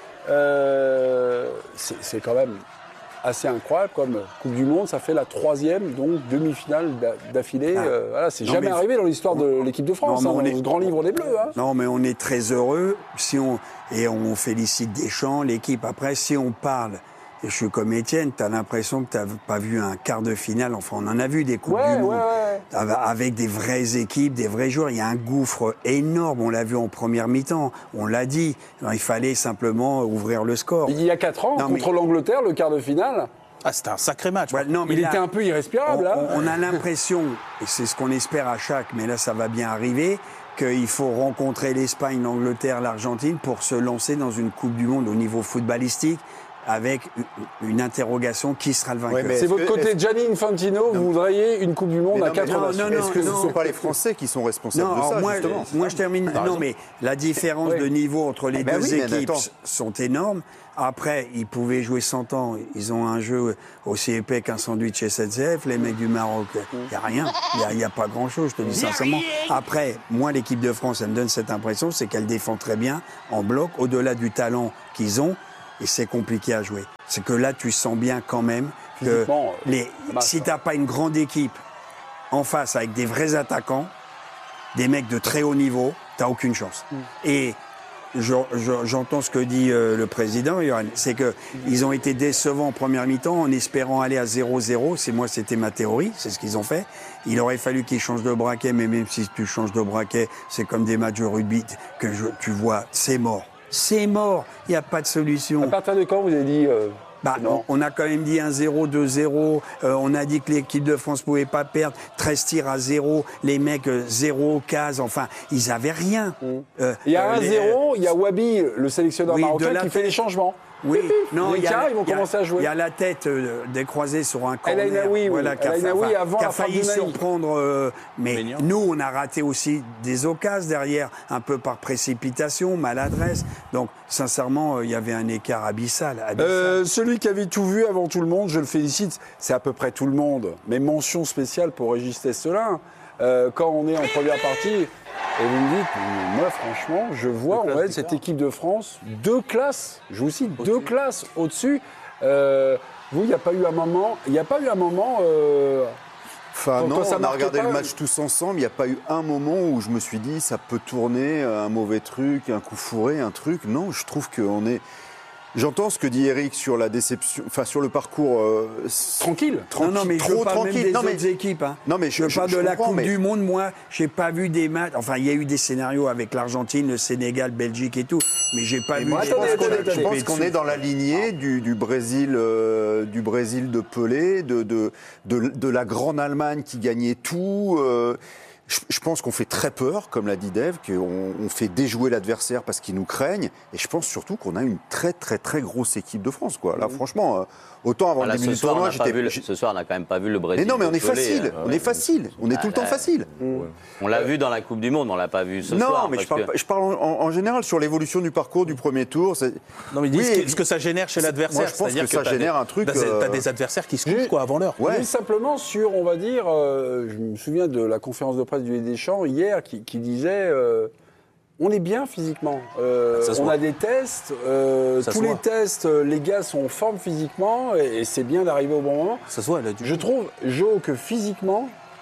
[SPEAKER 5] Euh, c'est quand même assez incroyable comme Coupe du Monde. Ça fait la troisième donc demi-finale d'affilée. Ah. Euh, voilà, c'est jamais mais... arrivé dans l'histoire de l'équipe de France, non, hein, on est... dans ce grand livre des Bleus. Hein.
[SPEAKER 9] Non, mais on est très heureux si on... et on félicite Deschamps, l'équipe. Après, si on parle, et je suis comme Étienne, tu as l'impression que tu n'as pas vu un quart de finale. Enfin, on en a vu des Coupes
[SPEAKER 5] ouais,
[SPEAKER 9] du Monde
[SPEAKER 5] ouais, ouais.
[SPEAKER 9] avec des vraies équipes, des vrais joueurs. Il y a un gouffre énorme. On l'a vu en première mi-temps. On l'a dit. Alors, il fallait simplement ouvrir le score.
[SPEAKER 5] Il y a quatre ans, non, contre mais... l'Angleterre, le quart de finale.
[SPEAKER 7] Ah, c'était un sacré match.
[SPEAKER 9] Ouais, non, mais
[SPEAKER 5] il
[SPEAKER 9] là,
[SPEAKER 5] était un peu irrespirable.
[SPEAKER 9] On,
[SPEAKER 5] là.
[SPEAKER 9] on, on a l'impression, et c'est ce qu'on espère à chaque, mais là, ça va bien arriver, qu'il faut rencontrer l'Espagne, l'Angleterre, l'Argentine pour se lancer dans une Coupe du Monde au niveau footballistique, avec une interrogation, qui sera le vainqueur.
[SPEAKER 5] Ouais, c'est votre côté Gianni Infantino, non. Vous voudriez une Coupe du Monde non, à quatre ans.
[SPEAKER 12] Est-ce que ce ne sont pas les Français qui sont responsables
[SPEAKER 9] non,
[SPEAKER 12] de ça,
[SPEAKER 9] moi,
[SPEAKER 12] justement
[SPEAKER 9] moi, je termine. Non, non, mais la différence oui. de niveau entre les ben deux oui, équipes sont énormes. Après, ils pouvaient jouer cent ans. Ils ont un jeu aussi épais qu'un sandwich S N C F. Les mecs du Maroc, il n'y a rien. Il n'y a, a pas grand-chose, je te dis sincèrement. Après, moi, l'équipe de France, elle me donne cette impression, c'est qu'elle défend très bien, en bloc, au-delà du talent qu'ils ont. Et c'est compliqué à jouer. C'est que là, tu sens bien quand même que les, si tu n'as pas une grande équipe en face avec des vrais attaquants, des mecs de très haut niveau, tu n'as aucune chance. Mm. Et je, je, j'entends ce que dit euh, le président, Johan, c'est qu'ils ont été décevants en première mi-temps en espérant aller à zéro zéro. C'est moi, c'était ma théorie, c'est ce qu'ils ont fait. Il aurait fallu qu'ils changent de braquet, mais même si tu changes de braquet, c'est comme des matchs de rugby que je, tu vois, c'est mort. C'est mort, il n'y a pas de solution.
[SPEAKER 5] À partir de quand vous avez dit euh,
[SPEAKER 9] bah, on, on a quand même dit un zéro, deux zéro. Euh, on a dit que l'équipe de France ne pouvait pas perdre. treize tirs à zéro. Les mecs, euh, zéro, case. Enfin, ils n'avaient rien. Mmh.
[SPEAKER 5] Euh, il y a un zéro, il y a Wabi, le sélectionneur oui, marocain, qui fait les changements.
[SPEAKER 9] Oui, non,
[SPEAKER 5] les cas, ils vont
[SPEAKER 9] y a,
[SPEAKER 5] commencer à jouer.
[SPEAKER 9] Il y a la tête euh, décroisée sur un corner.
[SPEAKER 5] El Ainaoui,
[SPEAKER 9] voilà,
[SPEAKER 5] oui. El Ainaoui avant
[SPEAKER 9] qui a
[SPEAKER 5] la
[SPEAKER 9] failli
[SPEAKER 5] fin
[SPEAKER 9] surprendre. Euh, mais Ménian. Nous, on a raté aussi des occasions derrière, un peu par précipitation, maladresse. Donc, sincèrement, il euh, y avait un écart abyssal. abyssal.
[SPEAKER 5] Euh, celui qui avait tout vu avant tout le monde, je le félicite. C'est à peu près tout le monde. Mais mention spéciale pour Régis Testelin. Euh, quand on est en première partie. Et vous me dites, moi franchement, je vois en fait cette équipe de France, deux classes, je vous cite, deux classes au-dessus. Euh, vous, il n'y a pas eu un moment, il n'y a pas eu un moment. Euh,
[SPEAKER 12] enfin non, on a regardé le match tous ensemble. Il n'y a pas eu un moment où je me suis dit, ça peut tourner, un mauvais truc, un coup fourré, un truc. Non, je trouve qu'on est. J'entends ce que dit Eric sur la déception, enfin sur le parcours euh,
[SPEAKER 5] tranquille.
[SPEAKER 9] tranquille. Non, non, mais trop je parle tranquille. Même des non, mais, autres équipes. Hein.
[SPEAKER 12] Non, mais je,
[SPEAKER 9] je parle
[SPEAKER 12] je,
[SPEAKER 9] de
[SPEAKER 12] je
[SPEAKER 9] la Coupe
[SPEAKER 12] mais...
[SPEAKER 9] du Monde. Moi, j'ai pas vu des matchs. Enfin, il y a eu des scénarios avec l'Argentine, le Sénégal, Belgique et tout, mais j'ai pas et vu.
[SPEAKER 12] Moi,
[SPEAKER 9] des
[SPEAKER 12] attendez,
[SPEAKER 9] matchs.
[SPEAKER 12] attendez, attendez, je pense qu'on est dans la lignée du, du Brésil, euh, du Brésil de Pelé, de de, de de la grande Allemagne qui gagnait tout. Euh, Je pense qu'on fait très peur, comme l'a dit Dave, qu'on on fait déjouer l'adversaire parce qu'ils nous craignent. Et je pense surtout qu'on a une très, très, très grosse équipe de France, quoi. Là, mmh. franchement, autant avant
[SPEAKER 8] ah, là,
[SPEAKER 12] le début du tournoi, j'étais...
[SPEAKER 8] Le, ce soir, on n'a quand même pas vu le Brésil.
[SPEAKER 12] Mais non, mais on est
[SPEAKER 8] Pelé,
[SPEAKER 12] facile.
[SPEAKER 8] hein.
[SPEAKER 12] On est facile. On est ah, tout le temps
[SPEAKER 8] là,
[SPEAKER 12] facile.
[SPEAKER 8] Mmh. On l'a vu dans la Coupe du Monde, on l'a pas vu ce
[SPEAKER 12] non,
[SPEAKER 8] soir.
[SPEAKER 12] Non, mais je parle,
[SPEAKER 8] que...
[SPEAKER 12] je parle en, en général sur l'évolution du parcours du premier tour. C'est...
[SPEAKER 7] Non, mais dis oui, ce que ça génère chez l'adversaire.
[SPEAKER 12] Moi, je pense que, que ça génère
[SPEAKER 7] des,
[SPEAKER 12] un truc.
[SPEAKER 7] T'as euh... des adversaires qui se couchent, quoi, avant l'heure.
[SPEAKER 5] Ouais. Mais simplement sur, on va dire, euh, je me souviens de la conférence de presse du Deschamps hier qui, qui disait euh, on est bien physiquement. Euh, on voit. a des tests. Euh, tous les voit. tests, les gars sont en forme physiquement et, et c'est bien d'arriver au bon moment.
[SPEAKER 7] Ça se voit, là, du
[SPEAKER 5] Je trouve, Jo, que physiquement,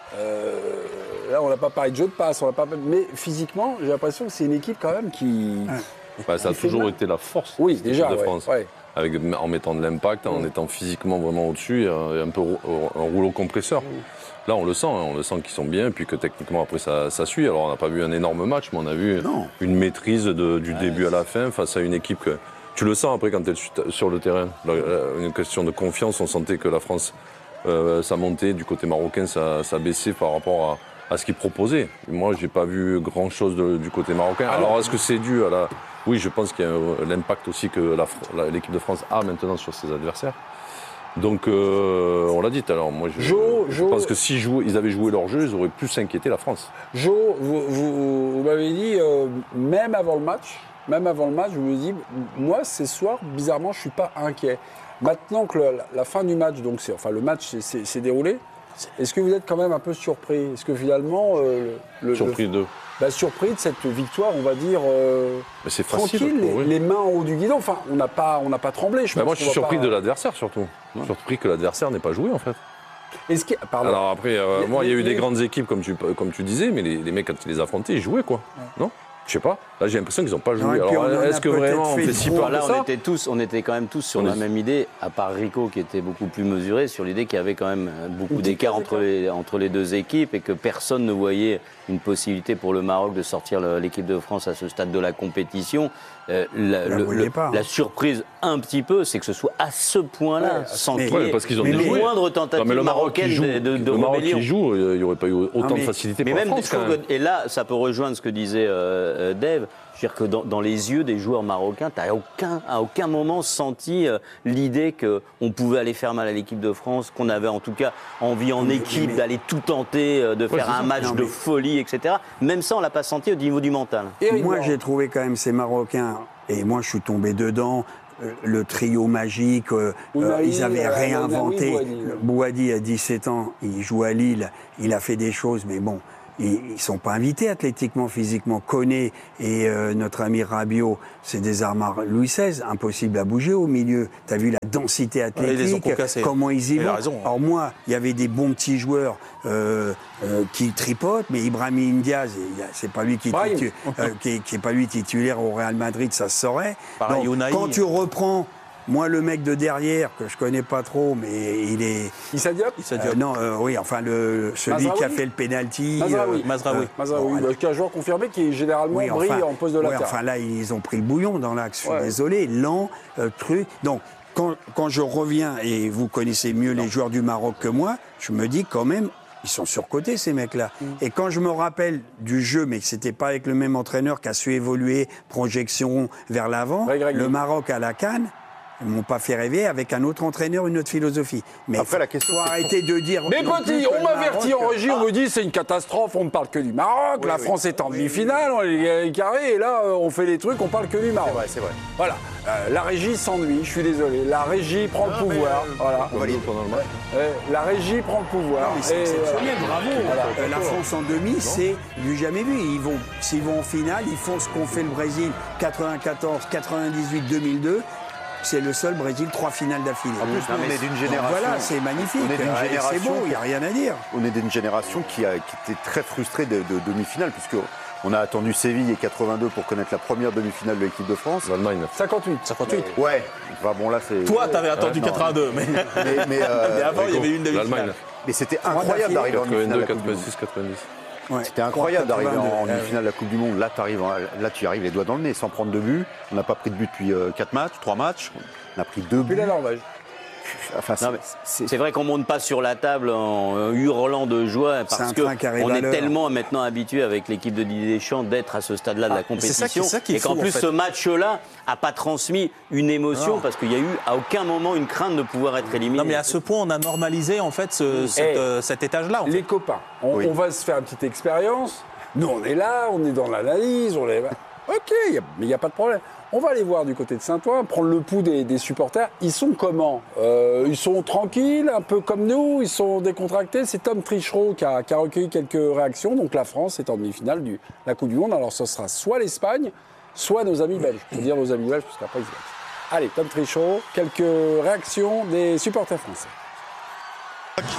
[SPEAKER 5] Euh, là, on n'a pas parlé de jeu de passe, on n'a pas... mais physiquement, j'ai l'impression que c'est une équipe quand même qui.
[SPEAKER 11] Bah, ça a toujours été la force
[SPEAKER 5] oui,
[SPEAKER 11] de
[SPEAKER 5] déjà,
[SPEAKER 11] de
[SPEAKER 5] ouais,
[SPEAKER 11] France.
[SPEAKER 5] Ouais.
[SPEAKER 11] Avec, en mettant de l'impact, en mmh. étant physiquement vraiment au-dessus, et un peu un rouleau compresseur. Mmh. Là, on le sent, hein, on le sent qu'ils sont bien, et puis que techniquement, après, ça, ça suit. Alors, on n'a pas vu un énorme match, mais on a vu non. une maîtrise de, du ouais, début à la fin face à une équipe que... Tu le sens après quand tu es sur le terrain. Là, une question de confiance, on sentait que la France, euh, ça montait, du côté marocain, ça, ça baissait par rapport à, à ce qu'ils proposaient. Moi, je n'ai pas vu grand-chose de, du côté marocain. Alors, Alors est-ce que c'est dû à la... Oui, je pense qu'il y a l'impact aussi que la, la, l'équipe de France a maintenant sur ses adversaires. Donc, euh, on l'a dit tout à l'heure, moi je, jo, je jo, pense que si jouent, ils avaient joué leur jeu, ils auraient pu s'inquiéter la France.
[SPEAKER 5] Jo, vous, vous, vous m'avez dit, euh, même avant le match, même avant le match, je me dis, moi, ce soir, bizarrement, je ne suis pas inquiet. Maintenant que le, la, la fin du match, donc c'est, enfin le match s'est déroulé, est-ce que vous êtes quand même un peu surpris? Est-ce que finalement... Euh, le,
[SPEAKER 11] surpris
[SPEAKER 5] le,
[SPEAKER 11] de
[SPEAKER 5] bah, surpris de cette victoire, on va dire, euh,
[SPEAKER 11] c'est
[SPEAKER 5] tranquille,
[SPEAKER 11] facile,
[SPEAKER 5] les,
[SPEAKER 11] oui.
[SPEAKER 5] les mains en haut du guidon. Enfin, on n'a pas, on n'a pas tremblé. Je
[SPEAKER 11] bah
[SPEAKER 5] pense
[SPEAKER 11] moi, je suis surpris
[SPEAKER 5] pas...
[SPEAKER 11] de l'adversaire, surtout. Ouais. Surpris que l'adversaire n'ait pas joué, en fait.
[SPEAKER 5] Est-ce que... Pardon.
[SPEAKER 11] Alors après, euh, les, moi, il y a eu les... des grandes équipes, comme tu, comme tu disais, mais les, les mecs, quand ils les affrontaient, ils jouaient, quoi. Ouais. Non? Je sais pas. Là, j'ai l'impression qu'ils n'ont pas joué.
[SPEAKER 8] Non,
[SPEAKER 11] alors, est-ce que vraiment on fait si peur
[SPEAKER 8] Là,
[SPEAKER 11] que ça
[SPEAKER 8] on était tous, on était quand même tous sur on la est... même idée, à part Rico qui était beaucoup plus mesuré, sur l'idée qu'il y avait quand même beaucoup d'écart entre les, entre les deux équipes et que personne ne voyait une possibilité pour le Maroc de sortir l'équipe de France à ce stade de la compétition. Euh, la, le, le, la surprise un petit peu, c'est que ce soit à ce point-là, ouais, sans qu'il y ait une moindre tentative marocaine de, de, de
[SPEAKER 11] le Maroc
[SPEAKER 8] rébellion.
[SPEAKER 11] Qui joue, il n'y aurait pas eu autant non, mais, de facilité
[SPEAKER 8] mais
[SPEAKER 11] pour
[SPEAKER 8] même
[SPEAKER 11] la France. Quand même.
[SPEAKER 8] Et là, ça peut rejoindre ce que disait euh, Dave. C'est-à-dire que dans, dans les yeux des joueurs marocains, tu n'as aucun, à aucun moment senti euh, l'idée qu'on pouvait aller faire mal à l'équipe de France, qu'on avait en tout cas envie en équipe d'aller tout tenter, euh, de ouais, faire un match non, de folie, et cetera. Même ça, on ne l'a pas senti au niveau du mental.
[SPEAKER 9] Et moi, j'ai trouvé quand même ces Marocains, et moi, je suis tombé dedans, euh, le trio magique, euh, euh, ils avaient euh, réinventé. Bouhaddi a dix-sept ans, il joue à Lille, il a fait des choses, mais bon... Ils ne sont pas invités athlétiquement, physiquement. Koné et euh, notre ami Rabiot, c'est des armes Louis seize, impossible à bouger au milieu. Tu as vu la densité athlétique, ouais, ils comment ils y vont. Raison, hein. Alors moi, il y avait des bons petits joueurs euh, euh, qui tripotent, mais Ibrahim Diaz, c'est pas lui qui, titu, euh, qui, qui est pas lui titulaire au Real Madrid, ça se saurait. Donc, quand tu reprends... Moi, le mec de derrière, que je connais pas trop, mais il est...
[SPEAKER 5] Issa Diop
[SPEAKER 9] euh, Non, euh, oui, enfin, le, celui Mazraoui qui a fait le pénalty...
[SPEAKER 5] Mazraoui.
[SPEAKER 9] Euh,
[SPEAKER 5] Mazraoui. Euh, Mazraoui, bon, bah, qui est un joueur confirmé qui, généralement, oui, brille enfin, en poste de latéral.
[SPEAKER 9] Oui, enfin, là, ils ont pris le bouillon dans l'axe. Je suis ouais. désolé, lent, euh, truc... Donc, quand, quand je reviens, et vous connaissez mieux non. les joueurs du Maroc que moi, je me dis quand même... Ils sont surcotés, ces mecs-là. Mmh. Et quand je me rappelle du jeu, mais que c'était pas avec le même entraîneur qui a su évoluer, projection vers l'avant, ouais, le Maroc à la CAN... Ils ne m'ont pas fait rêver avec un autre entraîneur, une autre philosophie. Mais après, la question, faut arrêter de dire...
[SPEAKER 5] Mais petit, on m'avertit en régie, on me dit c'est une catastrophe, on ne parle que du Maroc, oui, la oui, France est en oui, demi-finale, on est carré, et là, on fait les trucs, on parle que du Maroc.
[SPEAKER 12] C'est vrai, c'est vrai.
[SPEAKER 5] Voilà. Euh, la régie s'ennuie, je suis désolé. La régie prend non, le pouvoir. Mais, euh, voilà.
[SPEAKER 12] On valide pendant le match.
[SPEAKER 5] Euh, la régie prend le pouvoir.
[SPEAKER 9] Non, mais c'est exceptionnel, bravo. Voilà. Euh, la France en demi, c'est du jamais vu. Ils vont, s'ils vont en finale, ils font ce qu'ont fait le Brésil quatre-vingt-quatorze, quatre-vingt-dixhuit, deux mille deux. C'est le seul Brésil, trois finales d'affilée.
[SPEAKER 12] En plus, nous, on est d'une génération.
[SPEAKER 9] Voilà, c'est magnifique.
[SPEAKER 12] On est d'une génération.
[SPEAKER 9] C'est beau, il n'y a rien à dire.
[SPEAKER 12] On est d'une génération qui, a, qui était très frustrée de, de demi-finale, puisque on a attendu Séville et quatre-vingt-deux pour connaître la première demi-finale de l'équipe de France.
[SPEAKER 11] L'Allemagne.
[SPEAKER 5] cinquante-huit.
[SPEAKER 12] cinquante-huit. Ouais. Enfin, bon, là, c'est.
[SPEAKER 7] Toi, t'avais attendu ouais, quatre-vingt-deux, mais.
[SPEAKER 12] Mais, mais, euh,
[SPEAKER 7] mais avant, il y avait une demi-finale.
[SPEAKER 12] Mais c'était incroyable d'arriver en demi-finale.
[SPEAKER 11] quatre-vingt-six, quatre-vingt-dix.
[SPEAKER 12] Ouais. C'était incroyable d'arriver en demi-finale de la Coupe du Monde. Là, là, tu arrives les doigts dans le nez sans prendre de but. On n'a pas pris de but depuis quatre matchs, trois matchs. On a pris deux buts.
[SPEAKER 5] Puis la Norvège.
[SPEAKER 8] Enfin, c'est vrai qu'on ne monte pas sur la table en hurlant de joie parce qu'on est tellement maintenant habitué avec l'équipe de Didier Deschamps d'être à ce stade-là ah, de la compétition ça qui, ça qui et qu'en plus en fait. ce match-là n'a pas transmis une émotion non. parce qu'il n'y a eu à aucun moment une crainte de pouvoir être éliminé.
[SPEAKER 7] Non mais à ce point on a normalisé en fait ce, cet, euh, cet étage-là. En
[SPEAKER 5] les
[SPEAKER 7] fait.
[SPEAKER 5] copains, on, oui. on va se faire une petite expérience. Nous on est là, on est dans l'analyse, on est... Ok, mais il n'y a pas de problème. On va aller voir du côté de Saint-Ouen, prendre le pouls des, des supporters. Ils sont comment euh, Ils sont tranquilles, un peu comme nous, ils sont décontractés. C'est Tom Trichereau qui a, qui a recueilli quelques réactions. Donc la France est en demi-finale de la Coupe du Monde. Alors ce sera soit l'Espagne, soit nos amis belges. Je peux dire nos amis belges, parce qu'après ils se battent. Allez, Tom Trichereau, quelques réactions des supporters français.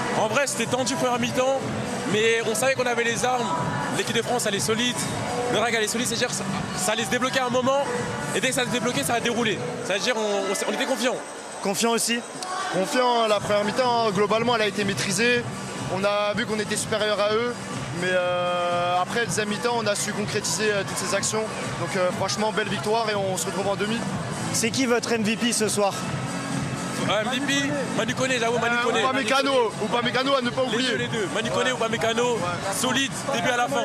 [SPEAKER 15] En vrai, c'était tendu première mi-temps, mais on savait qu'on avait les armes. L'équipe de France, elle est solide. Le R A C, elle est solide. C'est-à-dire que ça, ça allait se débloquer à un moment. Et dès que ça allait se débloquer, ça allait dérouler. C'est-à-dire qu'on on, on était confiants.
[SPEAKER 16] Confiant aussi. Confiant, la première mi-temps, globalement, elle a été maîtrisée. On a vu qu'on était supérieur à eux. Mais euh, après, le deuxième mi-temps, on a su concrétiser euh, toutes ces actions. Donc euh, franchement, belle victoire et on se retrouve en demi.
[SPEAKER 10] C'est qui votre M V P ce soir?
[SPEAKER 15] M V P, Manu Koné, j'avoue, Manu
[SPEAKER 16] euh,
[SPEAKER 15] Koné.
[SPEAKER 16] Upamecano, Upamecano à ne pas oublier.
[SPEAKER 15] Les deux, les deux. Manu Koné, Upamecano, ouais. Solide, début à la fin.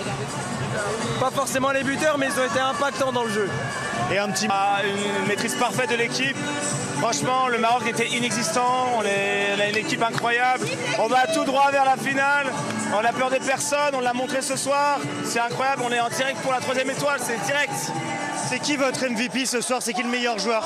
[SPEAKER 17] Pas forcément les buteurs, mais ils ont été impactants dans le jeu.
[SPEAKER 10] Et un petit... Ah, une maîtrise parfaite de l'équipe. Franchement, le Maroc était inexistant, on, est, on a une équipe incroyable. On va tout droit vers la finale. On a peur de personne, on l'a montré ce soir. C'est incroyable, on est en direct pour la troisième étoile, c'est direct. C'est qui votre M V P ce soir? C'est qui le meilleur joueur?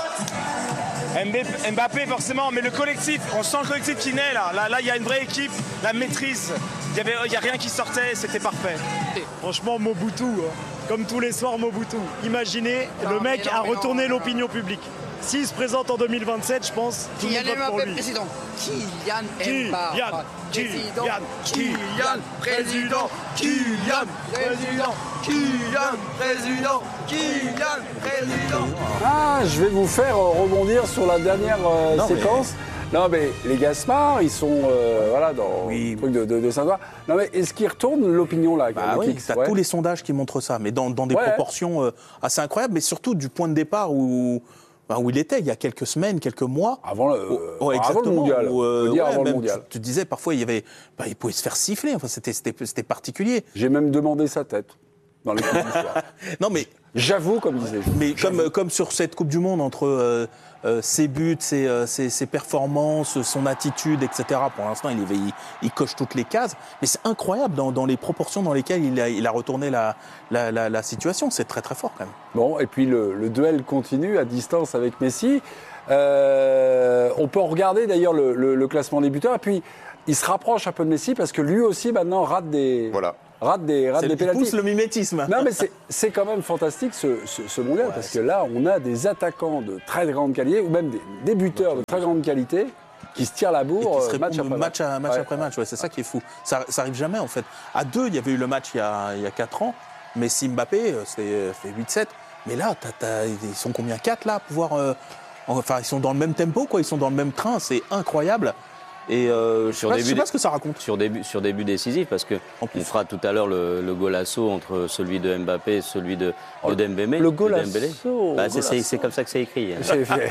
[SPEAKER 10] Mbappé forcément, mais le collectif, on sent le collectif qui naît là. Là, là, il y a une vraie équipe, la maîtrise. Il n'y a rien qui sortait, c'était parfait. Franchement, Mobutu, hein. Comme tous les soirs, Mobutu. Imaginez, non, le mec non, a retourné non, l'opinion publique. S'il se présente en deux mille vingt-sept, je pense, tout le monde vote pour lui.
[SPEAKER 14] Président. Kylian Mbappé.
[SPEAKER 10] Kylian,
[SPEAKER 14] Kylian, président. Kylian, président. Kylian, président. Kylian, président.
[SPEAKER 5] Ah, je vais vous faire rebondir sur la dernière euh,
[SPEAKER 7] non,
[SPEAKER 5] séquence. Mais... Non, mais les Gaspard, ils sont euh, voilà, dans oui. le truc de, de, de Saint-Ouen. Non, mais est-ce qu'ils retournent l'opinion là?
[SPEAKER 7] Bah oui, tu as ouais. tous les sondages qui montrent ça, mais dans, dans des ouais. proportions euh, assez incroyables, mais surtout du point de départ où. Ben où il était il y a quelques semaines, quelques mois.
[SPEAKER 5] Avant le,
[SPEAKER 7] où, ouais,
[SPEAKER 5] avant le mondial.
[SPEAKER 7] Où, euh,
[SPEAKER 5] dire
[SPEAKER 7] ouais,
[SPEAKER 5] avant
[SPEAKER 7] même,
[SPEAKER 5] le mondial.
[SPEAKER 7] Tu, tu disais parfois il y avait, ben, il pouvait se faire siffler. Enfin, c'était, c'était, c'était particulier.
[SPEAKER 5] J'ai même demandé sa tête dans les coups du soir.
[SPEAKER 7] Non mais
[SPEAKER 5] j'avoue, comme disait.
[SPEAKER 7] Mais comme, comme sur cette Coupe du Monde entre euh, euh, ses buts, ses, euh, ses, ses performances, son attitude, et cetera. Pour l'instant, il, il, il coche toutes les cases. Mais c'est incroyable dans, dans les proportions dans lesquelles il a, il a retourné la, la, la, la situation. C'est très très fort quand même.
[SPEAKER 5] Bon, et puis le, le duel continue à distance avec Messi. Euh, on peut regarder d'ailleurs le, le, le classement des buteurs. Et puis, il se rapproche un peu de Messi parce que lui aussi maintenant rate des.
[SPEAKER 12] Voilà.
[SPEAKER 5] Rate des, rate des pénaltys.
[SPEAKER 7] Pousse le mimétisme.
[SPEAKER 5] Non, mais c'est, c'est quand même fantastique ce, ce, ce mondial, ouais, parce que là, on a des attaquants de très grande qualité, ou même des, des buteurs de très grande qualité, qui se tirent la bourre match après
[SPEAKER 7] match.
[SPEAKER 5] Match,
[SPEAKER 7] match
[SPEAKER 5] ouais.
[SPEAKER 7] après match, ouais, c'est ça qui est fou. Ça, ça arrive jamais, en fait. À deux, il y avait eu le match il y a, il y a quatre ans, Messi Mbappé, c'est fait huit sept. Mais là, t'as, t'as, ils sont combien? Quatre, là, à pouvoir... Euh, enfin, ils sont dans le même tempo, quoi. Ils sont dans le même train, c'est incroyable. Et euh, je ne sais, sais pas ce que ça raconte.
[SPEAKER 8] Sur début, sur début décisif, parce qu'on fera tout à l'heure le, le golasso entre celui de Mbappé et celui de, de Dembélé.
[SPEAKER 5] Le golasso
[SPEAKER 8] bah, c'est, c'est, c'est comme ça que c'est écrit. Hein. C'est fait.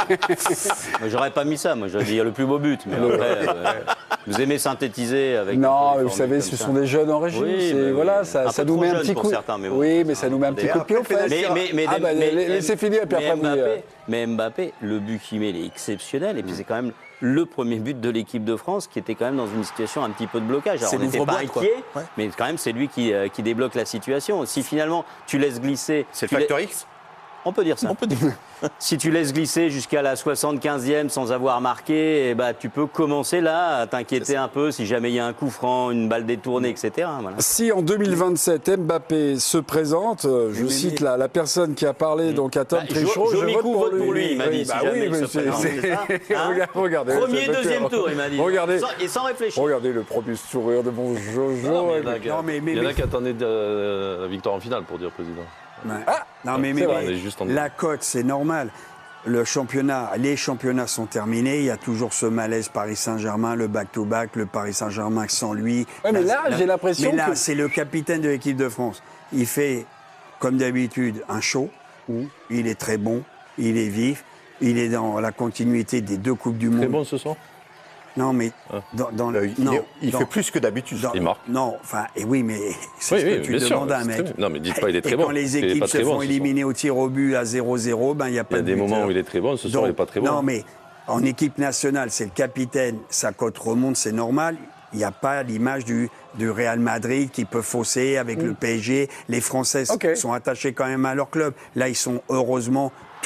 [SPEAKER 8] Moi, j'aurais pas mis ça, moi j'aurais dit le plus beau but. Mais après, euh, vous aimez synthétiser avec...
[SPEAKER 5] Non, mais vous savez, ce ça. sont des jeunes en régime.
[SPEAKER 8] Oui,
[SPEAKER 5] c'est, voilà, ça,
[SPEAKER 8] un
[SPEAKER 5] ça nous met un petit coup.
[SPEAKER 8] Certains, mais bon.
[SPEAKER 5] Oui, mais ça nous met un petit coup de pied au fait.
[SPEAKER 8] Mais, mais, mais,
[SPEAKER 5] ah, bah,
[SPEAKER 8] mais,
[SPEAKER 5] laissez finir, et puis après...
[SPEAKER 8] Mbappé, mais Mbappé, le but qu'il met, il est exceptionnel. Et puis c'est quand même... le premier but de l'équipe de France qui était quand même dans une situation un petit peu de blocage. Alors,
[SPEAKER 7] c'est
[SPEAKER 8] on n'était pas inquiet, ouais. mais quand même c'est lui qui, euh, qui débloque la situation. Si finalement tu laisses glisser...
[SPEAKER 12] C'est le facteur
[SPEAKER 8] la...
[SPEAKER 12] X ?
[SPEAKER 8] On peut dire ça.
[SPEAKER 7] On peut dire.
[SPEAKER 8] Si tu laisses glisser jusqu'à la soixante-quinzième sans avoir marqué, eh ben, tu peux commencer là à t'inquiéter un peu si jamais il y a un coup franc, une balle détournée, et cetera. Voilà.
[SPEAKER 5] Si en deux mille vingt-sept, Mbappé se présente, je mais cite mais... La, la personne qui a parlé, donc à Tom bah, Trichot,
[SPEAKER 8] je,
[SPEAKER 5] je
[SPEAKER 8] vote pour lui.
[SPEAKER 5] lui.
[SPEAKER 8] Pour lui il m'a dit,
[SPEAKER 5] bah
[SPEAKER 8] si jamais
[SPEAKER 5] oui,
[SPEAKER 8] il se présente, c'est ça. Hein
[SPEAKER 5] regardez,
[SPEAKER 8] premier, deuxième tour, il m'a dit.
[SPEAKER 5] Regardez,
[SPEAKER 8] sans, et sans réfléchir.
[SPEAKER 5] Regardez le premier sourire de mon Jojo.
[SPEAKER 11] Non, mais il y en a, mais, mais, il y en a qui attendaient euh, la victoire en finale, pour dire président.
[SPEAKER 9] Ouais. Ah, non, mais, mais, mais la cote, c'est normal. Le championnat, les championnats sont terminés. Il y a toujours ce malaise Paris Saint-Germain, le back-to-back, le Paris Saint-Germain sans lui.
[SPEAKER 5] Ouais, mais là, là, j'ai l'impression
[SPEAKER 9] mais là,
[SPEAKER 5] que...
[SPEAKER 9] c'est le capitaine de l'équipe de France. Il fait, comme d'habitude, un show. Mmh. Il est très bon, il est vif, il est dans la continuité des deux Coupes du Monde.
[SPEAKER 11] Très bon ce soir.
[SPEAKER 9] Non, mais dans, dans le,
[SPEAKER 12] il,
[SPEAKER 9] non,
[SPEAKER 12] est, il
[SPEAKER 9] dans,
[SPEAKER 12] fait plus que d'habitude.
[SPEAKER 11] Dans, il marque.
[SPEAKER 9] Non, enfin, et oui, mais c'est
[SPEAKER 11] oui,
[SPEAKER 9] ce que
[SPEAKER 11] oui,
[SPEAKER 9] tu
[SPEAKER 11] sûr,
[SPEAKER 9] demandes à un mec.
[SPEAKER 11] Non, mais dites pas il est très
[SPEAKER 9] et
[SPEAKER 11] bon.
[SPEAKER 9] Quand les équipes se font bon, éliminer au tir au but à zéro zéro, ben il y a pas de.
[SPEAKER 11] Il y a des moments où il est très bon. Ce soir, il n'est pas très bon.
[SPEAKER 9] Non, mais en équipe nationale, c'est le capitaine. Sa cote remonte, c'est normal. Il n'y a pas l'image du, du Real Madrid qui peut fausser avec mm. le P S G. Les Français okay. sont attachés quand même à leur club. Là, ils sont heureusement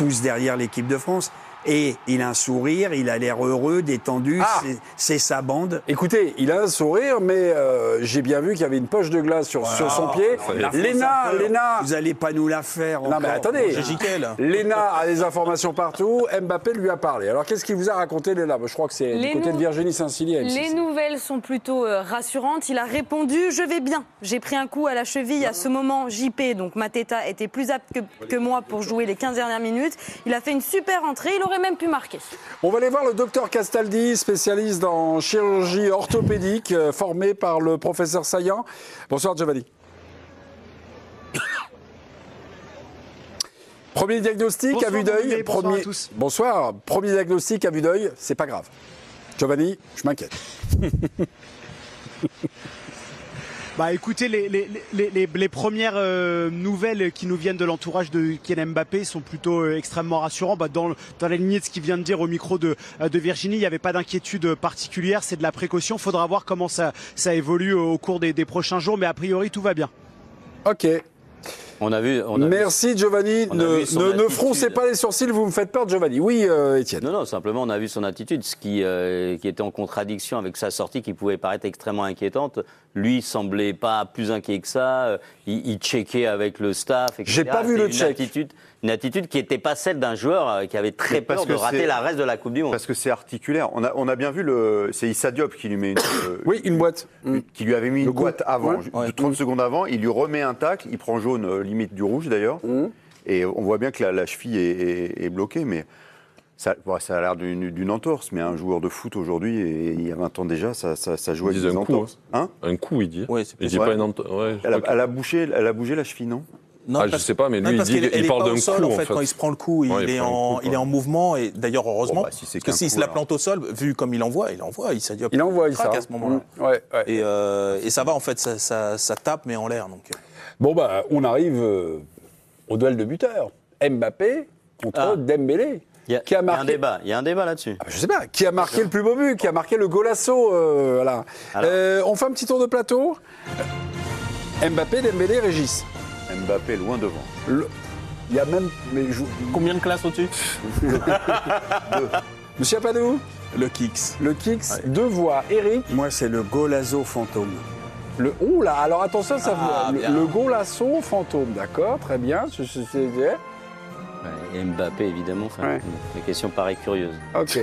[SPEAKER 9] tous derrière l'équipe de France. Et il a un sourire, il a l'air heureux, détendu, ah c'est, c'est sa bande.
[SPEAKER 5] Écoutez, il a un sourire, mais euh, j'ai bien vu qu'il y avait une poche de glace sur, wow. sur son pied. Léna, Léna...
[SPEAKER 9] Vous n'allez pas nous la faire
[SPEAKER 5] non,
[SPEAKER 9] encore.
[SPEAKER 5] mais attendez, Léna a des informations partout, Mbappé lui a parlé. Alors qu'est-ce qu'il vous a raconté, Léna? Je crois que c'est les du côté nou... de Virginie Saint-Cyr.
[SPEAKER 13] Les nouvelles sont plutôt euh, rassurantes. Il a répondu « Je vais bien. J'ai pris un coup à la cheville. À ce moment, J P, donc Mateta, était plus apte que, que moi pour jouer les quinze dernières minutes. Il a fait une super entrée. Il aurait même pu marquer. »
[SPEAKER 5] On va aller voir le docteur Castaldi, spécialiste en chirurgie orthopédique, euh, formé par le professeur Saillant. Bonsoir Giovanni. Premier diagnostic
[SPEAKER 10] bonsoir,
[SPEAKER 5] à vue d'œil.
[SPEAKER 10] Bonsoir
[SPEAKER 5] Premier...
[SPEAKER 10] à tous.
[SPEAKER 5] Bonsoir. Premier diagnostic à vue d'œil, c'est pas grave. Giovanni, je m'inquiète.
[SPEAKER 10] Bah écoutez, les, les, les, les, les premières euh, nouvelles qui nous viennent de l'entourage de Kylian Mbappé sont plutôt euh, extrêmement rassurantes. Bah, dans, dans la lignée de ce qu'il vient de dire au micro de, de Virginie, il n'y avait pas d'inquiétude particulière, c'est de la précaution. Il faudra voir comment ça, ça évolue au cours des, des prochains jours, mais a priori tout va bien.
[SPEAKER 5] Ok.
[SPEAKER 8] On a vu, on a
[SPEAKER 5] Merci
[SPEAKER 8] vu,
[SPEAKER 5] Giovanni. Ne, ne, ne froncez pas les sourcils, vous me faites peur Giovanni. Oui, euh, Étienne.
[SPEAKER 8] Non, non, simplement on a vu son attitude, ce qui, euh, qui était en contradiction avec sa sortie qui pouvait paraître extrêmement inquiétante. Lui semblait pas plus inquiet que ça. Il, il checkait avec le staff, et cetera.
[SPEAKER 5] J'ai pas vu le check.
[SPEAKER 8] Attitude, une attitude qui n'était pas celle d'un joueur qui avait très peur de rater la reste de la Coupe du Monde.
[SPEAKER 12] Parce que c'est articulaire. On a, on a bien vu le. C'est Issa Diop qui lui met une.
[SPEAKER 5] oui, une boîte.
[SPEAKER 12] Une, qui lui avait mis le une coup. boîte avant, ouais. trente mmh. secondes avant. Il lui remet un tacle. Il prend jaune, euh, limite du rouge d'ailleurs. Mmh. Et on voit bien que la, la cheville est, est, est bloquée, mais. Ça, bon, ça a l'air d'une, d'une entorse, mais un joueur de foot aujourd'hui, et il y a vingt ans déjà, ça, ça, ça jouait avec des entorses.
[SPEAKER 11] Hein un coup, il dit.
[SPEAKER 12] Ouais, c'est
[SPEAKER 11] il dit
[SPEAKER 12] ouais.
[SPEAKER 11] pas une entorse. Ouais,
[SPEAKER 12] elle, a, elle, a bougé, elle a bougé la cheville, non?
[SPEAKER 11] Non, ah, parce, je sais pas, mais lui,
[SPEAKER 7] non,
[SPEAKER 11] il, dit, il parle d'un coup.
[SPEAKER 7] Sol, en fait,
[SPEAKER 11] en fait,
[SPEAKER 7] quand il se prend le coup, il, ouais, il, est, en, coup, il est en mouvement, et d'ailleurs, heureusement, bon, bah, si parce que s'il se la plante au sol, vu comme il envoie, il envoie, il s'adiope.
[SPEAKER 5] Il envoie, il
[SPEAKER 7] craque à ce moment-là.
[SPEAKER 5] Mmh. Ouais, ouais.
[SPEAKER 7] Et, euh, et ça va, en fait, ça, ça, ça tape, mais en l'air. Donc.
[SPEAKER 5] Bon, bah, on arrive euh, au duel de buteurs. Mbappé contre ah. Dembélé.
[SPEAKER 8] Il y, a, qui a marqué... il y a un débat, il y a un débat là-dessus.
[SPEAKER 5] Ah, je sais pas, qui a marqué le plus beau but, qui a marqué le golasso, euh, voilà. Euh, on fait un petit tour de plateau. Mbappé, Dembélé, Régis.
[SPEAKER 12] Mbappé loin devant.
[SPEAKER 5] Le... Il y a même... Mais je...
[SPEAKER 7] Combien de classes au-dessus?
[SPEAKER 5] Deux. Monsieur Apadou?
[SPEAKER 7] Le Kix.
[SPEAKER 5] Le Kix, ouais. Deux voix. Eric?
[SPEAKER 9] Moi, c'est le golasso fantôme.
[SPEAKER 5] Le... Ouh là, alors attention, ça
[SPEAKER 8] ah,
[SPEAKER 5] le, le golasso fantôme, d'accord, très bien. Je, je, je, je...
[SPEAKER 8] Et Mbappé, évidemment, enfin, ouais. Des questions pareilles curieuses.
[SPEAKER 5] Ok.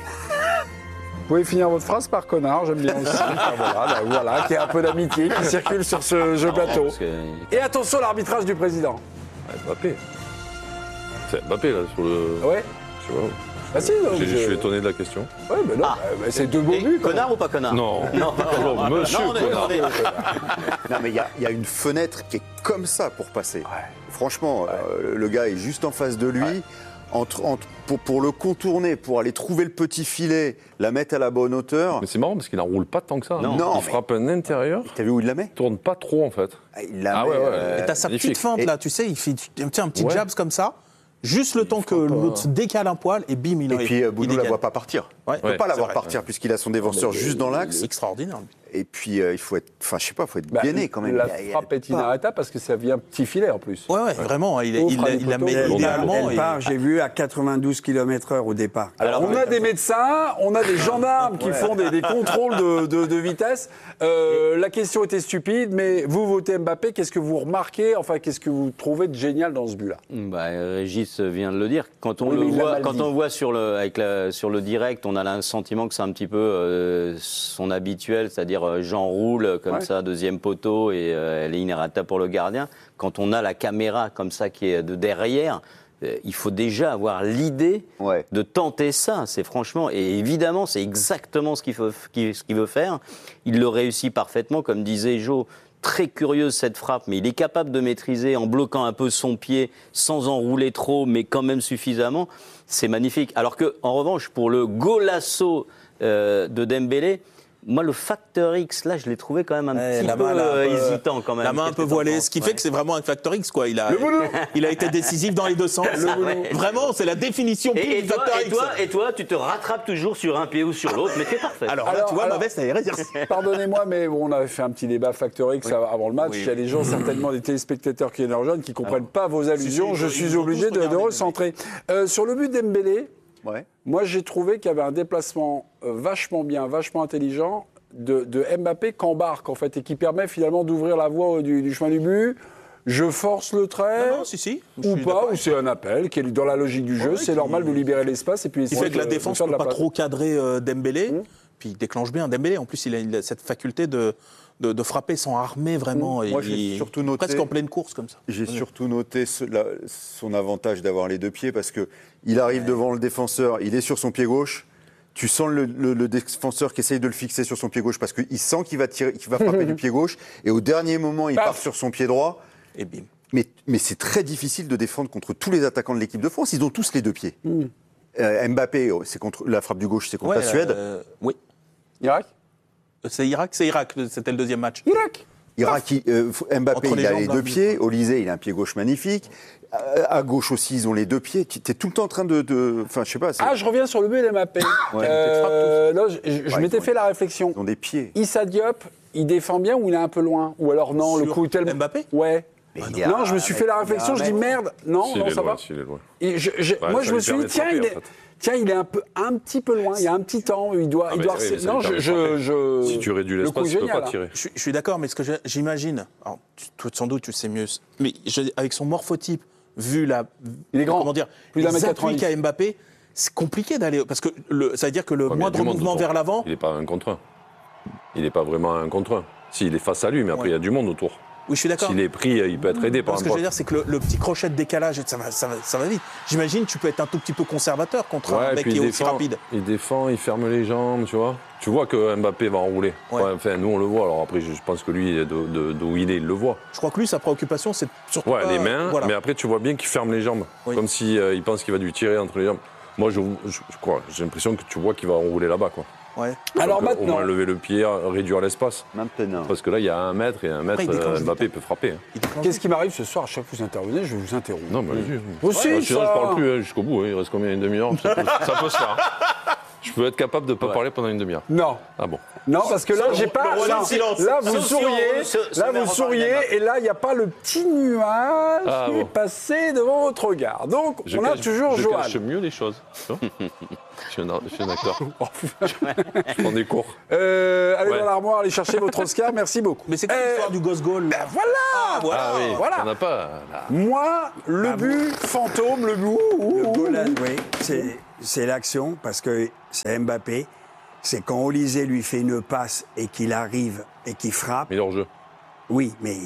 [SPEAKER 5] Vous pouvez finir votre phrase par connard, j'aime bien aussi. Enfin, voilà, bah, voilà, qu'il y ait un peu d'amitié qui circule sur ce jeu plateau. Que... Et attention, l'arbitrage du président.
[SPEAKER 11] Ouais, Mbappé. C'est Mbappé, là, sur le...
[SPEAKER 5] Ouais.
[SPEAKER 11] Je sais pas.
[SPEAKER 5] Ah, si, donc,
[SPEAKER 11] je...
[SPEAKER 5] je...
[SPEAKER 11] je suis étonné de la question.
[SPEAKER 5] Oui, mais non, ah. bah, c'est deux beaux buts.
[SPEAKER 8] Connard ou pas connard?
[SPEAKER 11] Non, non, non, non monsieur non, connard. Est...
[SPEAKER 12] non, mais il y, y a une fenêtre qui est comme ça pour passer. Ouais. Franchement, ouais. euh, le gars est juste en face de lui. Ouais. Entre, entre, pour, pour le contourner, pour aller trouver le petit filet, la mettre à la bonne hauteur.
[SPEAKER 11] Mais c'est marrant parce qu'il n'enroule pas tant que ça.
[SPEAKER 12] Non, non
[SPEAKER 11] il frappe un intérieur.
[SPEAKER 12] T'as vu où il la met?
[SPEAKER 11] Il tourne pas trop en fait.
[SPEAKER 12] Il la
[SPEAKER 11] ah
[SPEAKER 12] met,
[SPEAKER 11] ouais, ouais.
[SPEAKER 12] Euh,
[SPEAKER 7] et t'as sa petite feinte et... là, tu sais, il fait un petit ouais. jabs comme ça. Juste le il temps que l'autre se décale un poil et bim, il
[SPEAKER 12] Et puis Bounou ne la voit pas partir.
[SPEAKER 7] Ouais.
[SPEAKER 12] Il ne peut pas la voir partir ouais. puisqu'il a son défenseur
[SPEAKER 7] mais
[SPEAKER 12] juste dans l'axe.
[SPEAKER 7] Extraordinaire.
[SPEAKER 12] Et puis euh, il faut être, enfin je sais pas, il faut être
[SPEAKER 5] bah,
[SPEAKER 12] gainé quand même.
[SPEAKER 5] La frappe est inarrêtable parce que ça vient petit filet en plus.
[SPEAKER 7] Ouais, ouais, ouais. vraiment. Il, il, il, il la met idéalement.
[SPEAKER 9] Elle part, j'ai vu à quatre-vingt-douze kilomètres heure au départ.
[SPEAKER 5] Alors on a des médecins, on a des gendarmes qui font des, des contrôles de, de, de vitesse. Euh, la question était stupide, mais vous votez Mbappé, qu'est-ce que vous remarquez, enfin qu'est-ce que vous trouvez de génial dans ce but-là?
[SPEAKER 8] Bah, Régis vient de le dire. Quand on oui, le voit, quand on voit sur le, avec la, sur le direct, on a le sentiment que c'est un petit peu euh, son habituel, c'est-à-dire euh, j'enroule comme ouais. ça, deuxième poteau, et euh, elle est inarrêtable pour le gardien. Quand on a la caméra comme ça qui est de derrière, euh, il faut déjà avoir l'idée ouais. de tenter ça. C'est franchement, et évidemment, c'est exactement ce qu'il, faut, ce qu'il veut faire. Il le réussit parfaitement, comme disait Jo. Très curieuse cette frappe, mais il est capable de maîtriser en bloquant un peu son pied, sans enrouler trop, mais quand même suffisamment. C'est magnifique. Alors que, en revanche, pour le golasso euh, de Dembélé, moi, le facteur X, là, je l'ai trouvé quand même un
[SPEAKER 7] ouais,
[SPEAKER 8] petit
[SPEAKER 7] la
[SPEAKER 8] peu
[SPEAKER 7] main,
[SPEAKER 8] euh,
[SPEAKER 7] là,
[SPEAKER 8] hésitant quand même.
[SPEAKER 7] La main un peu voilée, ce qui ouais. fait que c'est vraiment un facteur X, quoi. Il a, il a été décisif dans les deux sens.
[SPEAKER 8] Ouais.
[SPEAKER 7] Vraiment, c'est la définition
[SPEAKER 8] et, et
[SPEAKER 7] du
[SPEAKER 8] toi,
[SPEAKER 7] facteur
[SPEAKER 8] et
[SPEAKER 7] X.
[SPEAKER 8] Toi, et toi, tu te rattrapes toujours sur un pied ou sur l'autre, mais t'es parfait.
[SPEAKER 7] Alors, alors là, tu vois, alors, ma veste, elle est réservée.
[SPEAKER 5] Pardonnez-moi, mais bon, on avait fait un petit débat facteur X oui. avant le match. Oui. Il y a des gens, certainement des téléspectateurs qui nous rejoignent, qui ne comprennent pas vos allusions. Je suis obligé de, de recentrer. Euh, sur le but d'Embélé, ouais. moi, j'ai trouvé qu'il y avait un déplacement euh, vachement bien, vachement intelligent de, de Mbappé qu'embarque, en fait, et qui permet finalement d'ouvrir la voie du, du chemin du but. Je force le trait,
[SPEAKER 7] non, non, si, si.
[SPEAKER 5] ou pas, ou c'est un appel qui est dans la logique du jeu. Ouais, c'est qui... normal de libérer l'espace. Et puis
[SPEAKER 7] il fait que la défense ne peut pas trop cadrer euh, Dembélé. Mmh. Puis il déclenche bien Dembélé. En plus, il a, il a cette faculté de, de, de frapper sans armer vraiment. Mmh.
[SPEAKER 12] Moi, j'ai
[SPEAKER 7] il,
[SPEAKER 12] surtout noté,
[SPEAKER 7] presque en pleine course comme ça.
[SPEAKER 12] J'ai ouais. surtout noté ce, la, son avantage d'avoir les deux pieds parce qu'il arrive ouais. devant le défenseur, il est sur son pied gauche. Tu sens le, le, le défenseur qui essaye de le fixer sur son pied gauche parce qu'il sent qu'il va, tirer, qu'il va frapper du pied gauche. Et au dernier moment, il Paf. part sur son pied droit.
[SPEAKER 7] Et bim.
[SPEAKER 12] Mais, mais c'est très difficile de défendre contre tous les attaquants de l'équipe de France. Ils ont tous les deux pieds. Mm. Euh, Mbappé, c'est contre la frappe du gauche, c'est contre ouais, la Suède.
[SPEAKER 7] Euh, oui.
[SPEAKER 5] Irak
[SPEAKER 7] C'est Irak, c'est Irak. C'était le deuxième match.
[SPEAKER 5] Irak.
[SPEAKER 12] Irak, il, euh, Mbappé, il a les deux pieds. Olysée, il a un pied gauche magnifique. À gauche aussi, ils ont les deux pieds. Tu es tout le temps en train de... Enfin, de, je sais pas.
[SPEAKER 5] Ah, je reviens sur le but d'Mbappé. ouais, euh, là, je, je ouais, m'étais fait les... la réflexion.
[SPEAKER 12] Ils ont des pieds.
[SPEAKER 5] Issa Diop, il défend bien ou il est un peu loin? Ou alors non, sur le coup tellement...
[SPEAKER 7] Mbappé
[SPEAKER 5] Ouais. A, non, je me suis fait la réflexion, je dis merde. Non,
[SPEAKER 11] si
[SPEAKER 5] non, ça
[SPEAKER 11] loin,
[SPEAKER 5] va.
[SPEAKER 11] si il est loin.
[SPEAKER 5] Et je, je, ouais, moi, je me suis dit, tiens, il est... En fait. Tiens, il est un, peu, un petit peu loin, il y a un petit temps, il doit... Ah il doit
[SPEAKER 11] oui,
[SPEAKER 5] non, je, je, je...
[SPEAKER 11] Si tu réduis l'espace, tu ne peux pas tirer.
[SPEAKER 7] Je, je suis d'accord, mais ce que j'imagine, alors, tu, toi, sans doute, tu sais mieux, mais je, avec son morphotype, vu la...
[SPEAKER 5] Il est grand,
[SPEAKER 7] comment dire,
[SPEAKER 5] plus
[SPEAKER 7] les appuis qu'a Mbappé, c'est compliqué d'aller... Parce que le, ça veut dire que le ouais, moindre mouvement vers l'avant...
[SPEAKER 11] Il n'est pas un contre un. Il n'est pas vraiment un contre un. Si, il est face à lui, mais après, il ouais. y a du monde autour.
[SPEAKER 7] Oui, je suis d'accord.
[SPEAKER 11] S'il est pris, il peut être aidé par un
[SPEAKER 7] Ce que je veux dire, c'est que le, le petit crochet de décalage, ça va, ça va, ça va vite. J'imagine tu peux être un tout petit peu conservateur contre
[SPEAKER 11] ouais,
[SPEAKER 7] un mec qui est
[SPEAKER 11] défend,
[SPEAKER 7] aussi rapide.
[SPEAKER 11] Il défend, il ferme les jambes, tu vois. Tu vois que Mbappé va enrouler. Ouais. Enfin, nous, on le voit. Alors après, je pense que lui, d'où il est, il le voit.
[SPEAKER 7] Je crois que lui, sa préoccupation, c'est surtout
[SPEAKER 11] ouais,
[SPEAKER 7] pas,
[SPEAKER 11] les mains,
[SPEAKER 7] voilà.
[SPEAKER 11] mais après, tu vois bien qu'il ferme les jambes. Oui. Comme s'il si, euh, pense qu'il va lui tirer entre les jambes. Moi, je, je, je crois, j'ai l'impression que tu vois qu'il va enrouler là-bas, quoi.
[SPEAKER 7] Ouais.
[SPEAKER 11] Donc,
[SPEAKER 5] alors
[SPEAKER 11] euh,
[SPEAKER 5] maintenant,
[SPEAKER 11] au moins lever le pied, réduire l'espace.
[SPEAKER 12] Maintenant.
[SPEAKER 11] Parce que là, il y a un mètre et un mètre, euh, Mbappé peut frapper. Hein.
[SPEAKER 5] Qu'est-ce qui m'arrive ce soir? À chaque fois que vous intervenez, je vais vous interrompre.
[SPEAKER 11] Non, mais allez-y.
[SPEAKER 5] Aussi,
[SPEAKER 11] ouais, sinon, je parle plus hein, jusqu'au bout. Hein. Il reste combien? Une demi-heure? Ça, ça peut se faire. Je peux être capable de ne pas ouais. parler pendant une demi-heure.
[SPEAKER 5] Non.
[SPEAKER 11] Ah bon?
[SPEAKER 5] Non, parce que là, j'ai pas.
[SPEAKER 7] Là,
[SPEAKER 5] là, vous souriez, là, vous souriez, et là, il n'y a pas le petit nuage ah, qui bon. est passé devant votre regard. Donc,
[SPEAKER 11] je
[SPEAKER 5] on
[SPEAKER 11] cache,
[SPEAKER 5] a toujours
[SPEAKER 11] je
[SPEAKER 5] Johan.
[SPEAKER 11] Je cache mieux les choses. je, suis un, je suis un acteur. Je prends des cours.
[SPEAKER 5] Euh, allez ouais. dans l'armoire, allez chercher votre Oscar. Merci beaucoup.
[SPEAKER 7] Mais c'est quoi euh, l'histoire du gosse goal?
[SPEAKER 5] Ben voilà.
[SPEAKER 7] Ah, voilà.
[SPEAKER 11] Ah, oui.
[SPEAKER 5] voilà.
[SPEAKER 11] On n'a pas. Là.
[SPEAKER 5] Moi, le ah, but bon. fantôme, le but.
[SPEAKER 9] Le goal, oui, c'est. C'est l'action, parce que c'est Mbappé. C'est quand Olysée lui fait une passe et qu'il arrive et qu'il frappe.
[SPEAKER 11] Mais hors-jeu.
[SPEAKER 9] Oui, mais.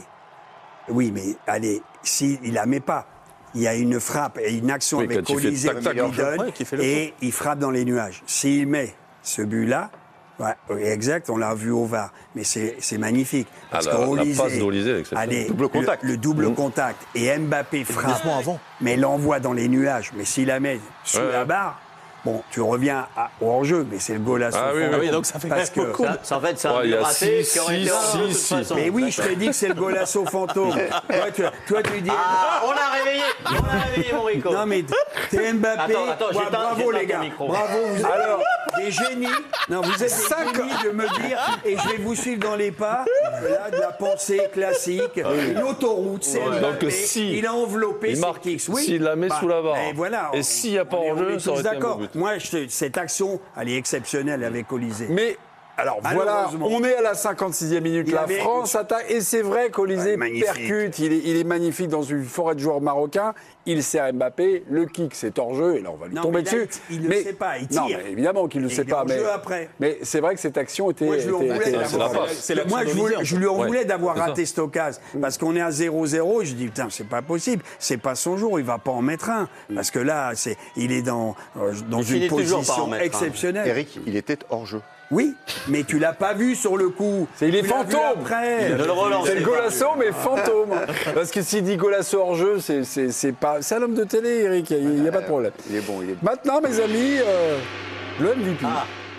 [SPEAKER 9] Oui, mais allez, s'il ne la met pas, il y a une frappe et une action oui, avec Olysée qui lui donne ouais, qui fait le et il frappe dans les nuages. S'il met ce but-là, ouais, exact, on l'a vu au V A R, mais c'est, c'est magnifique. Parce
[SPEAKER 11] ah, la,
[SPEAKER 9] qu'Olysée,
[SPEAKER 11] la passe d'Olysée avec cette
[SPEAKER 9] allez,
[SPEAKER 11] double contact.
[SPEAKER 9] Le, le double mmh. contact et Mbappé frappe,
[SPEAKER 7] avant.
[SPEAKER 9] mais l'envoie dans les nuages. Mais s'il la met sous ouais, la barre. Bon, tu reviens à, au hors-jeu, mais c'est le goal à son
[SPEAKER 11] ah, oui,
[SPEAKER 7] oui, oui, donc ça fait
[SPEAKER 9] parce que
[SPEAKER 7] beaucoup.
[SPEAKER 8] Ça, ça, en fait, c'est un
[SPEAKER 11] ouais,
[SPEAKER 8] but raté
[SPEAKER 11] six,
[SPEAKER 8] qui aurait été
[SPEAKER 11] six, six,
[SPEAKER 8] six.
[SPEAKER 9] Mais oui, je t'ai dit que c'est le golasso fantôme. toi, tu, toi, tu dis...
[SPEAKER 8] Ah, on a réveillé On a réveillé, mon Rico.
[SPEAKER 9] Non, mais t'es Mbappé.
[SPEAKER 8] Attends, attends,
[SPEAKER 9] ouais, bravo, les gars. Bravo, vous êtes alors, des génies. Non, vous êtes des génies de me dire, et je vais vous suivre dans les pas, là, de la pensée classique, une autoroute, c'est ouais. Mbappé. Donc, si il a enveloppé
[SPEAKER 11] il marque,
[SPEAKER 9] ses kicks. Oui.
[SPEAKER 11] S'il la met bah, sous la barre.
[SPEAKER 9] Et, voilà,
[SPEAKER 11] et s'il n'y a pas en-jeu, ça aurait été un beau but.
[SPEAKER 9] Moi, cette action, elle est exceptionnelle avec Olysée.
[SPEAKER 5] Mais alors voilà, on est à la cinquante-sixième minute, la avait... France attaque, et c'est vrai qu'Olysée ouais, percute, il est, il est magnifique dans une forêt de joueurs marocains, il sert Mbappé, le kick c'est hors jeu, et là on va lui
[SPEAKER 9] non,
[SPEAKER 5] tomber
[SPEAKER 9] là,
[SPEAKER 5] dessus.
[SPEAKER 9] Il ne le sait pas, il tire.
[SPEAKER 5] Non, mais évidemment qu'il ne le sait pas, mais,
[SPEAKER 9] après.
[SPEAKER 5] mais c'est vrai que cette action était...
[SPEAKER 9] Moi je lui en voulais d'avoir, moi, je voulais, je lui en voulais d'avoir ouais, raté cette occasion, parce qu'on est à zéro zéro, je dis putain c'est pas possible, c'est pas son jour, il va pas en mettre un, parce que là c'est, il est dans, dans une position exceptionnelle.
[SPEAKER 12] Eric, il était hors jeu.
[SPEAKER 9] Oui, mais tu l'as pas vu sur le coup.
[SPEAKER 5] C'est, il est fantôme.
[SPEAKER 9] Après.
[SPEAKER 5] Il le relance, c'est le Golasso, mais fantôme. Parce que s'il dit Golasso hors jeu, c'est, c'est, c'est pas. C'est un homme de télé, Eric. Il n'y a, a pas de problème.
[SPEAKER 12] Il est bon, il est bon.
[SPEAKER 5] Maintenant, mes amis, euh, le M V P.
[SPEAKER 8] Ah.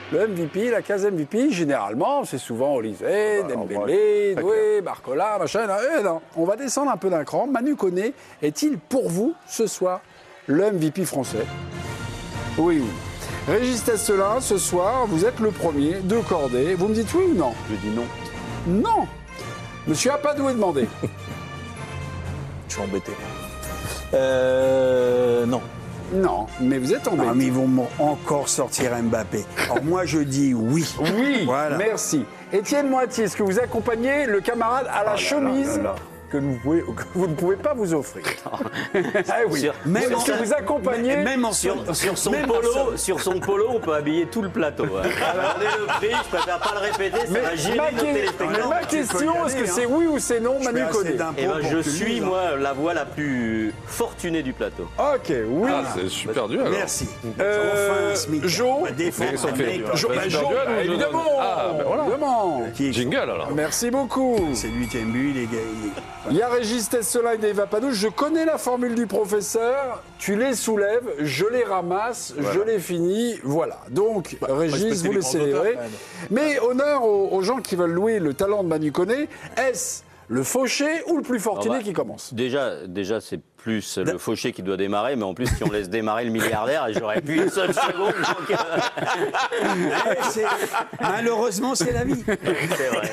[SPEAKER 5] le M V P, la case M V P, généralement, c'est souvent Olysée, Dembélé, Doué, Barcola, machin. Eh non, on va descendre un peu d'un cran. Manu Koné est-il pour vous, ce soir, le M V P français? Oui, oui. Régis Testelin, ce soir, vous êtes le premier, deux cordées. Vous me dites oui ou non?
[SPEAKER 12] Je dis non.
[SPEAKER 5] Non. Monsieur Apadou est demandé.
[SPEAKER 7] Je suis embêté. Euh, non.
[SPEAKER 5] Non, mais vous êtes embêté.
[SPEAKER 9] Ah, mais ils vont encore sortir Mbappé. Alors moi, je dis oui.
[SPEAKER 5] Oui,
[SPEAKER 9] voilà.
[SPEAKER 5] Merci. Étienne Moiti, est-ce que vous accompagnez le camarade à la
[SPEAKER 9] oh là
[SPEAKER 5] chemise
[SPEAKER 9] là là là.
[SPEAKER 5] que vous, pouvez, que vous ne pouvez pas vous offrir? Ah oui.
[SPEAKER 8] Sur,
[SPEAKER 5] même
[SPEAKER 8] sur,
[SPEAKER 5] que vous accompagnez...
[SPEAKER 8] Même en sur, sur, son polo, sur son polo, on peut habiller tout le plateau. Hein. Alors, on est le prix, je préfère pas le répéter, ça
[SPEAKER 5] mais
[SPEAKER 8] va gêner
[SPEAKER 5] ma,
[SPEAKER 8] nos téléspectateurs.
[SPEAKER 5] ma question, est-ce que c'est oui ou c'est non, Manu Koné?
[SPEAKER 8] Eh ben, je suis, moi, la voix la plus fortunée du plateau.
[SPEAKER 5] Ok, oui.
[SPEAKER 11] Ah, c'est super dur, alors.
[SPEAKER 9] Merci.
[SPEAKER 5] Euh,
[SPEAKER 9] enfin,
[SPEAKER 5] Jo,
[SPEAKER 11] Jo,
[SPEAKER 5] évidemment,
[SPEAKER 11] ah, ben voilà.
[SPEAKER 5] évidemment.
[SPEAKER 11] Jingle, alors.
[SPEAKER 5] Merci beaucoup.
[SPEAKER 9] C'est le huitième but, les gars.
[SPEAKER 5] Il y a Régis Testelin et Dave Apadou. Je connais la formule du professeur. Tu les soulèves, je les ramasse, voilà. Je les finis. Voilà. Donc, bah, Régis, vous les célébrez. Mais honneur aux, aux gens qui veulent louer le talent de Manu Koné. Est-ce le fauché ou le plus fortuné
[SPEAKER 8] bah,
[SPEAKER 5] qui commence?
[SPEAKER 8] Déjà, déjà c'est plus le fauché qui doit démarrer, mais en plus, si on laisse démarrer le milliardaire, j'aurais pu une seule seconde. Donc...
[SPEAKER 9] c'est... Malheureusement, c'est la vie.
[SPEAKER 8] C'est vrai.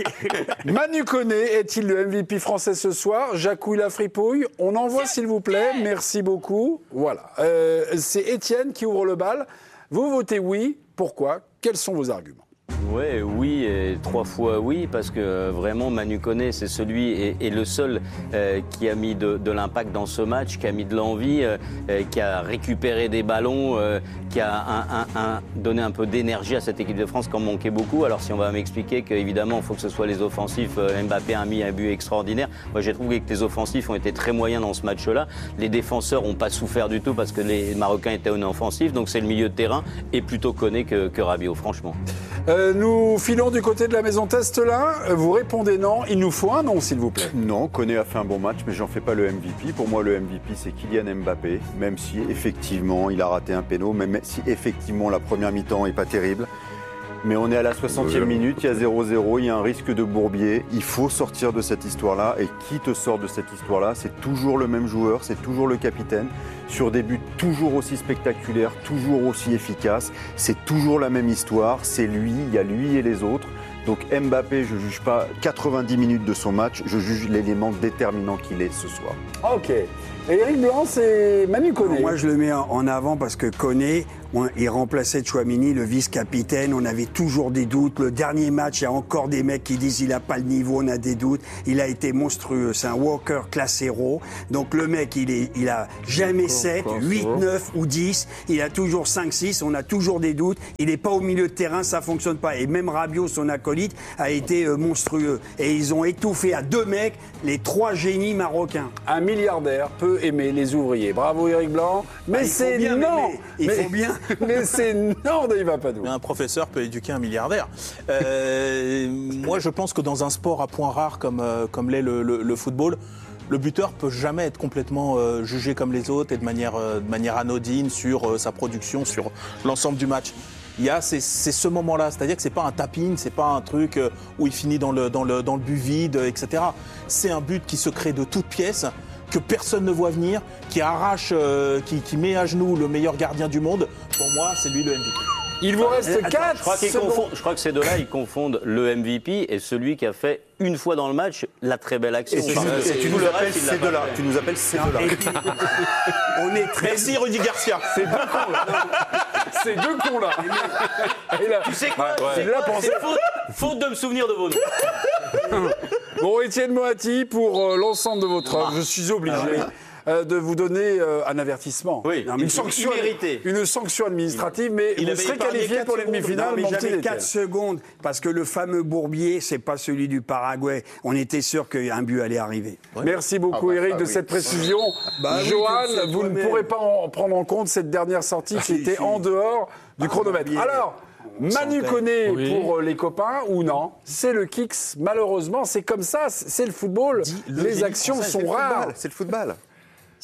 [SPEAKER 5] Manu Koné est-il le M V P français ce soir? Jacouille la fripouille. On envoie, s'il vous plaît. Merci beaucoup. Voilà. Euh, c'est Étienne qui ouvre le bal. Vous votez oui. Pourquoi? Quels sont vos arguments?
[SPEAKER 8] Ouais, oui, et trois fois oui, parce que euh, vraiment Manu Koné, c'est celui et, et le seul euh, qui a mis de, de l'impact dans ce match, qui a mis de l'envie, euh, euh, qui a récupéré des ballons, euh, qui a un, un, un, donné un peu d'énergie à cette équipe de France qui en manquait beaucoup. Alors si on va m'expliquer qu'évidemment, il faut que ce soit les offensifs, euh, Mbappé a mis un but extraordinaire. Moi, j'ai trouvé que les offensifs ont été très moyens dans ce match-là. Les défenseurs n'ont pas souffert du tout parce que les Marocains étaient inoffensifs. Donc c'est le milieu de terrain et plutôt Koné que, que Rabiot, franchement.
[SPEAKER 5] Euh, nous filons du côté de la maison Testelin. Vous répondez non. Il nous faut un non, s'il vous plaît.
[SPEAKER 12] Non, Koné a fait un bon match, mais j'en fais pas le M V P. Pour moi, le M V P, c'est Kylian Mbappé, même si effectivement, il a raté un péno, même si effectivement, la première mi-temps est pas terrible. Mais on est à la soixantième minute, il y a zéro zéro, il y a un risque de bourbier. Il faut sortir de cette histoire-là. Et qui te sort de cette histoire-là? C'est toujours le même joueur, c'est toujours le capitaine. Sur des buts toujours aussi spectaculaires, toujours aussi efficaces. C'est toujours la même histoire. C'est lui, il y a lui et les autres. Donc Mbappé, je ne juge pas quatre-vingt-dix minutes de son match, je juge l'élément déterminant qu'il est ce soir.
[SPEAKER 5] Ok. Et Eric Blanc, c'est Manu Koné.
[SPEAKER 9] Moi, je le mets en avant parce que Koné, on, il remplaçait Tchouaméni, le vice-capitaine. On avait toujours des doutes. Le dernier match, il y a encore des mecs qui disent il n'a pas le niveau, on a des doutes. Il a été monstrueux. C'est un Walker classe héros. Donc le mec, il, est, il a jamais sept, huit, neuf ou dix. Il a toujours cinq, six. On a toujours des doutes. Il n'est pas au milieu de terrain, ça fonctionne pas. Et même Rabiot, son acolyte, a été euh, monstrueux. Et ils ont étouffé à deux mecs les trois génies marocains.
[SPEAKER 5] Un milliardaire peut aimer les ouvriers. Bravo Eric Blanc. Mais
[SPEAKER 9] ah,
[SPEAKER 5] c'est
[SPEAKER 9] bien,
[SPEAKER 5] non.
[SPEAKER 9] Il
[SPEAKER 5] mais,
[SPEAKER 9] faut bien.
[SPEAKER 5] Mais c'est non, Dave Apadou.
[SPEAKER 7] Un professeur peut éduquer un milliardaire. Euh, moi, je pense que dans un sport à points rares comme, euh, comme l'est le, le, le football, le buteur peut jamais être complètement euh, jugé comme les autres et de manière, euh, de manière anodine sur euh, sa production, sur l'ensemble du match. Il y a c'est, c'est ce moment-là, c'est-à-dire que c'est pas un tap-in, c'est pas un truc où il finit dans le, dans le, dans le but vide, et cetera. C'est un but qui se crée de toutes pièces, que personne ne voit venir, qui arrache, euh, qui, qui met à genoux le meilleur gardien du monde. Pour moi, c'est lui le M V P.
[SPEAKER 5] Il vous reste quatre
[SPEAKER 8] je crois, confond, je crois que ces deux-là, ils confondent le M V P et celui qui a fait une fois dans le match la très belle action.
[SPEAKER 12] Et tu, nous, et tu, nous, appelles ces deux-là. Tu nous appelles ces deux-là.
[SPEAKER 9] On est très...
[SPEAKER 7] Merci Rudy Garcia.
[SPEAKER 5] C'est deux cons là. Ces deux cons là.
[SPEAKER 8] là. Tu sais quoi, ouais, c'est, quoi quoi c'est faute, faute de me souvenir de vos noms.
[SPEAKER 5] Bon, Étienne Moati, pour euh, l'ensemble de votre œuvre, je suis obligé. Euh, de vous donner euh, un avertissement,
[SPEAKER 8] oui,
[SPEAKER 5] une, une, sanction, une sanction administrative, mais il vous serez qualifié pour les demi-finales.
[SPEAKER 9] Mais j'avais quatre secondes, parce que le fameux Bourbier, c'est pas celui du Paraguay. On était sûr qu'un but allait arriver.
[SPEAKER 5] Ouais. Merci beaucoup, ah bah, Eric, ah, de oui. cette précision. Bah, Johan, oui, vous ne pourrez pas en prendre en compte cette dernière sortie qui était si. en dehors du ah, chronomètre. Bien. Alors, Manu Koné oui. pour les copains ou non? C'est le kicks, malheureusement, c'est comme ça, c'est le football. Dis, les actions sont rares.
[SPEAKER 12] C'est le football.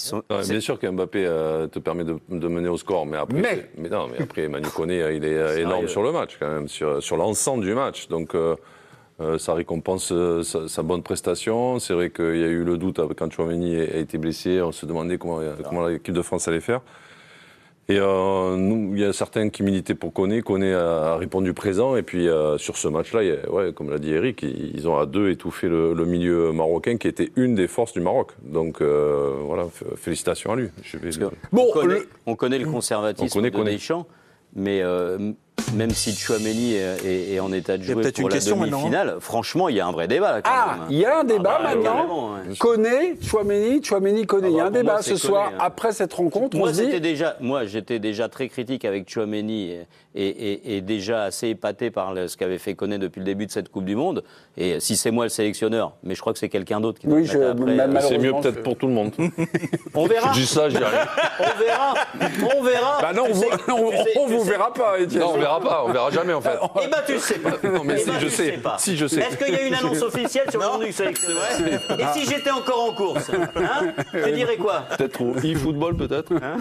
[SPEAKER 8] sont,
[SPEAKER 11] ouais, bien sûr qu'Mbappé euh, te permet de, de mener au score, mais après,
[SPEAKER 5] mais,
[SPEAKER 11] mais non, mais après Manu Koné, il est, est énorme sérieux. Sur le match quand même, sur, sur l'ensemble du match. Donc euh, euh, ça récompense euh, sa, sa bonne prestation. C'est vrai qu'il y a eu le doute quand Tchouaméni a été blessé. On se demandait comment, comment l'équipe de France allait faire. Et euh, nous, il y a certains qui militaient pour Koné. Koné a répondu présent. Et puis euh, sur ce match-là, il y a, ouais, comme l'a dit Eric, ils, ils ont à deux étouffé le, le milieu marocain, qui était une des forces du Maroc. Donc euh, voilà, félicitations à lui. Je vais...
[SPEAKER 8] Bon, on connaît le, on connaît le conservatisme on connaît, de Deschamps, mais euh, même si Tchouaméni est, est, est en état de jouer pour la demi-finale, franchement, il y a un vrai débat. Quand
[SPEAKER 5] ah,
[SPEAKER 8] même.
[SPEAKER 5] il y a un débat ah bah, maintenant.
[SPEAKER 8] Ouais.
[SPEAKER 5] Koné, Tchouaméni, Tchouaméni, Koné. Ah bah, il y a un débat ce soir
[SPEAKER 8] Koné,
[SPEAKER 5] après cette rencontre.
[SPEAKER 8] Moi,
[SPEAKER 5] on se dit...
[SPEAKER 8] déjà, moi, j'étais déjà très critique avec Tchouaméni et, et, et, et déjà assez épaté par le, ce qu'avait fait Koné depuis le début de cette Coupe du Monde. Et si c'est moi le sélectionneur, mais je crois que c'est quelqu'un d'autre qui doit
[SPEAKER 5] oui, je,
[SPEAKER 8] après.
[SPEAKER 11] C'est mieux peut-être pour tout le monde.
[SPEAKER 8] On verra.
[SPEAKER 11] Je dis ça, je dis rien.
[SPEAKER 8] On verra. On verra.
[SPEAKER 5] Bah non, on, sais, on, sais, on vous sais. verra pas, Étienne.
[SPEAKER 11] Non, on verra pas. On verra jamais en fait.
[SPEAKER 8] Eh ben tu sais pas.
[SPEAKER 11] Non, mais
[SPEAKER 8] eh
[SPEAKER 11] si
[SPEAKER 8] ben,
[SPEAKER 11] je sais. sais
[SPEAKER 8] pas.
[SPEAKER 11] Si je sais.
[SPEAKER 8] Est-ce qu'il y a une annonce officielle sur le nom du sélectionneur? Et si j'étais encore en course, hein, tu dirais quoi?
[SPEAKER 11] Peut-être au e-football, peut-être. Hein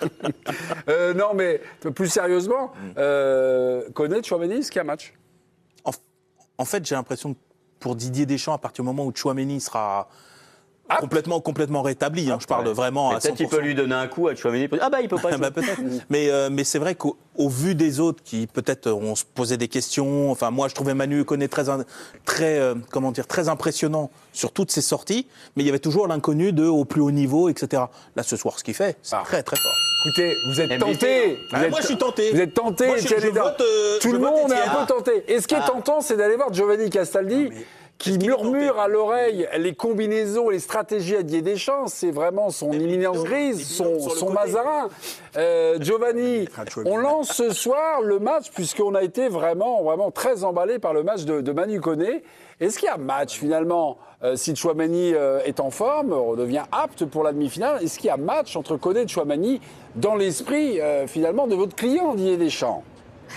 [SPEAKER 5] euh, non, mais plus sérieusement, euh, Koné, Tchouaméni, est-ce qu'il y a un match?
[SPEAKER 7] En, en fait, j'ai l'impression que pour Didier Deschamps, à partir du moment où Tchouaméni sera ah. complètement, complètement rétabli, hein, ah, je parle ouais. vraiment
[SPEAKER 8] mais
[SPEAKER 7] à cent pour cent.
[SPEAKER 8] Peut-être il peut lui donner un coup à Tchouaméni. Ah bah il peut pas jouer.
[SPEAKER 7] bah, peut-être. mais, euh, mais c'est vrai qu'au au vu des autres qui peut-être ont se posé des questions, enfin moi je trouvais Manu Koné très, très, euh, comment dire, très impressionnant sur toutes ses sorties, mais il y avait toujours l'inconnu de au plus haut niveau, et cetera. Là ce soir, ce qu'il fait, c'est ah. très très fort.
[SPEAKER 5] Écoutez, vous êtes tenté.
[SPEAKER 7] Ah, moi je suis tenté.
[SPEAKER 5] Vous êtes tenté.
[SPEAKER 7] Moi, je, je vote, euh,
[SPEAKER 5] Tout
[SPEAKER 7] je
[SPEAKER 5] le monde est un peu tenté. Et ce qui est
[SPEAKER 7] ah.
[SPEAKER 5] tentant, c'est d'aller voir Giovanni Castaldi. Non, qui murmure à l'oreille les combinaisons, les stratégies à Didier Deschamps. C'est vraiment son éminence grise, son, son Mazarin. Euh, Giovanni, on lance ce soir le match, puisqu'on a été vraiment, vraiment très emballé par le match de, de Manu Koné. Est-ce qu'il y a match, finalement, euh, si Tchouaméni euh, est en forme, redevient apte pour la demi-finale? Est-ce qu'il y a match entre Koné et Tchouaméni dans l'esprit, euh, finalement, de votre client, Didier Deschamps?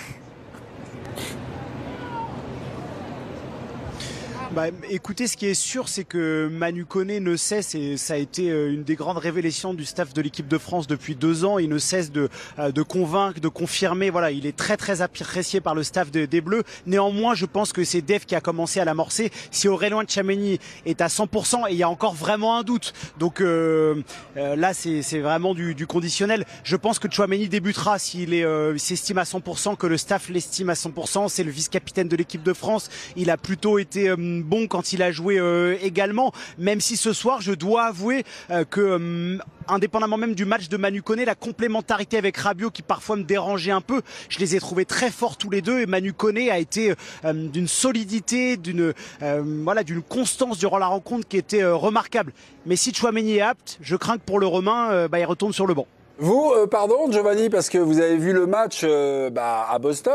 [SPEAKER 10] Bah, écoutez, ce qui est sûr, c'est que Manu Koné ne cesse, et ça a été une des grandes révélations du staff de l'équipe de France depuis deux ans, il ne cesse de, de convaincre, de confirmer. Voilà, il est très très apprécié par le staff de, des Bleus. Néanmoins, je pense que c'est Dave qui a commencé à l'amorcer. Si Aurélien Tchouaméni est à cent pour cent, et il y a encore vraiment un doute. Donc euh, euh, là, c'est vraiment du, du conditionnel. Je pense que Tchouaméni débutera s'il euh, s'estime à cent pour cent, que le staff l'estime à cent pour cent. C'est le vice-capitaine de l'équipe de France. Il a plutôt été euh, bon quand il a joué euh, également, même si ce soir je dois avouer euh, que euh, indépendamment même du match de Manu Koné, la complémentarité avec Rabiot qui parfois me dérangeait un peu, je les ai trouvés très forts tous les deux, et Manu Koné a été euh, d'une solidité, d'une euh, voilà, d'une constance durant la rencontre qui était euh, remarquable. Mais si Tchouaméni est apte, je crains que pour le Romain, euh, bah, il retourne sur le banc.
[SPEAKER 5] Vous, euh, pardon Giovanni, parce que vous avez vu le match euh, bah, à Boston.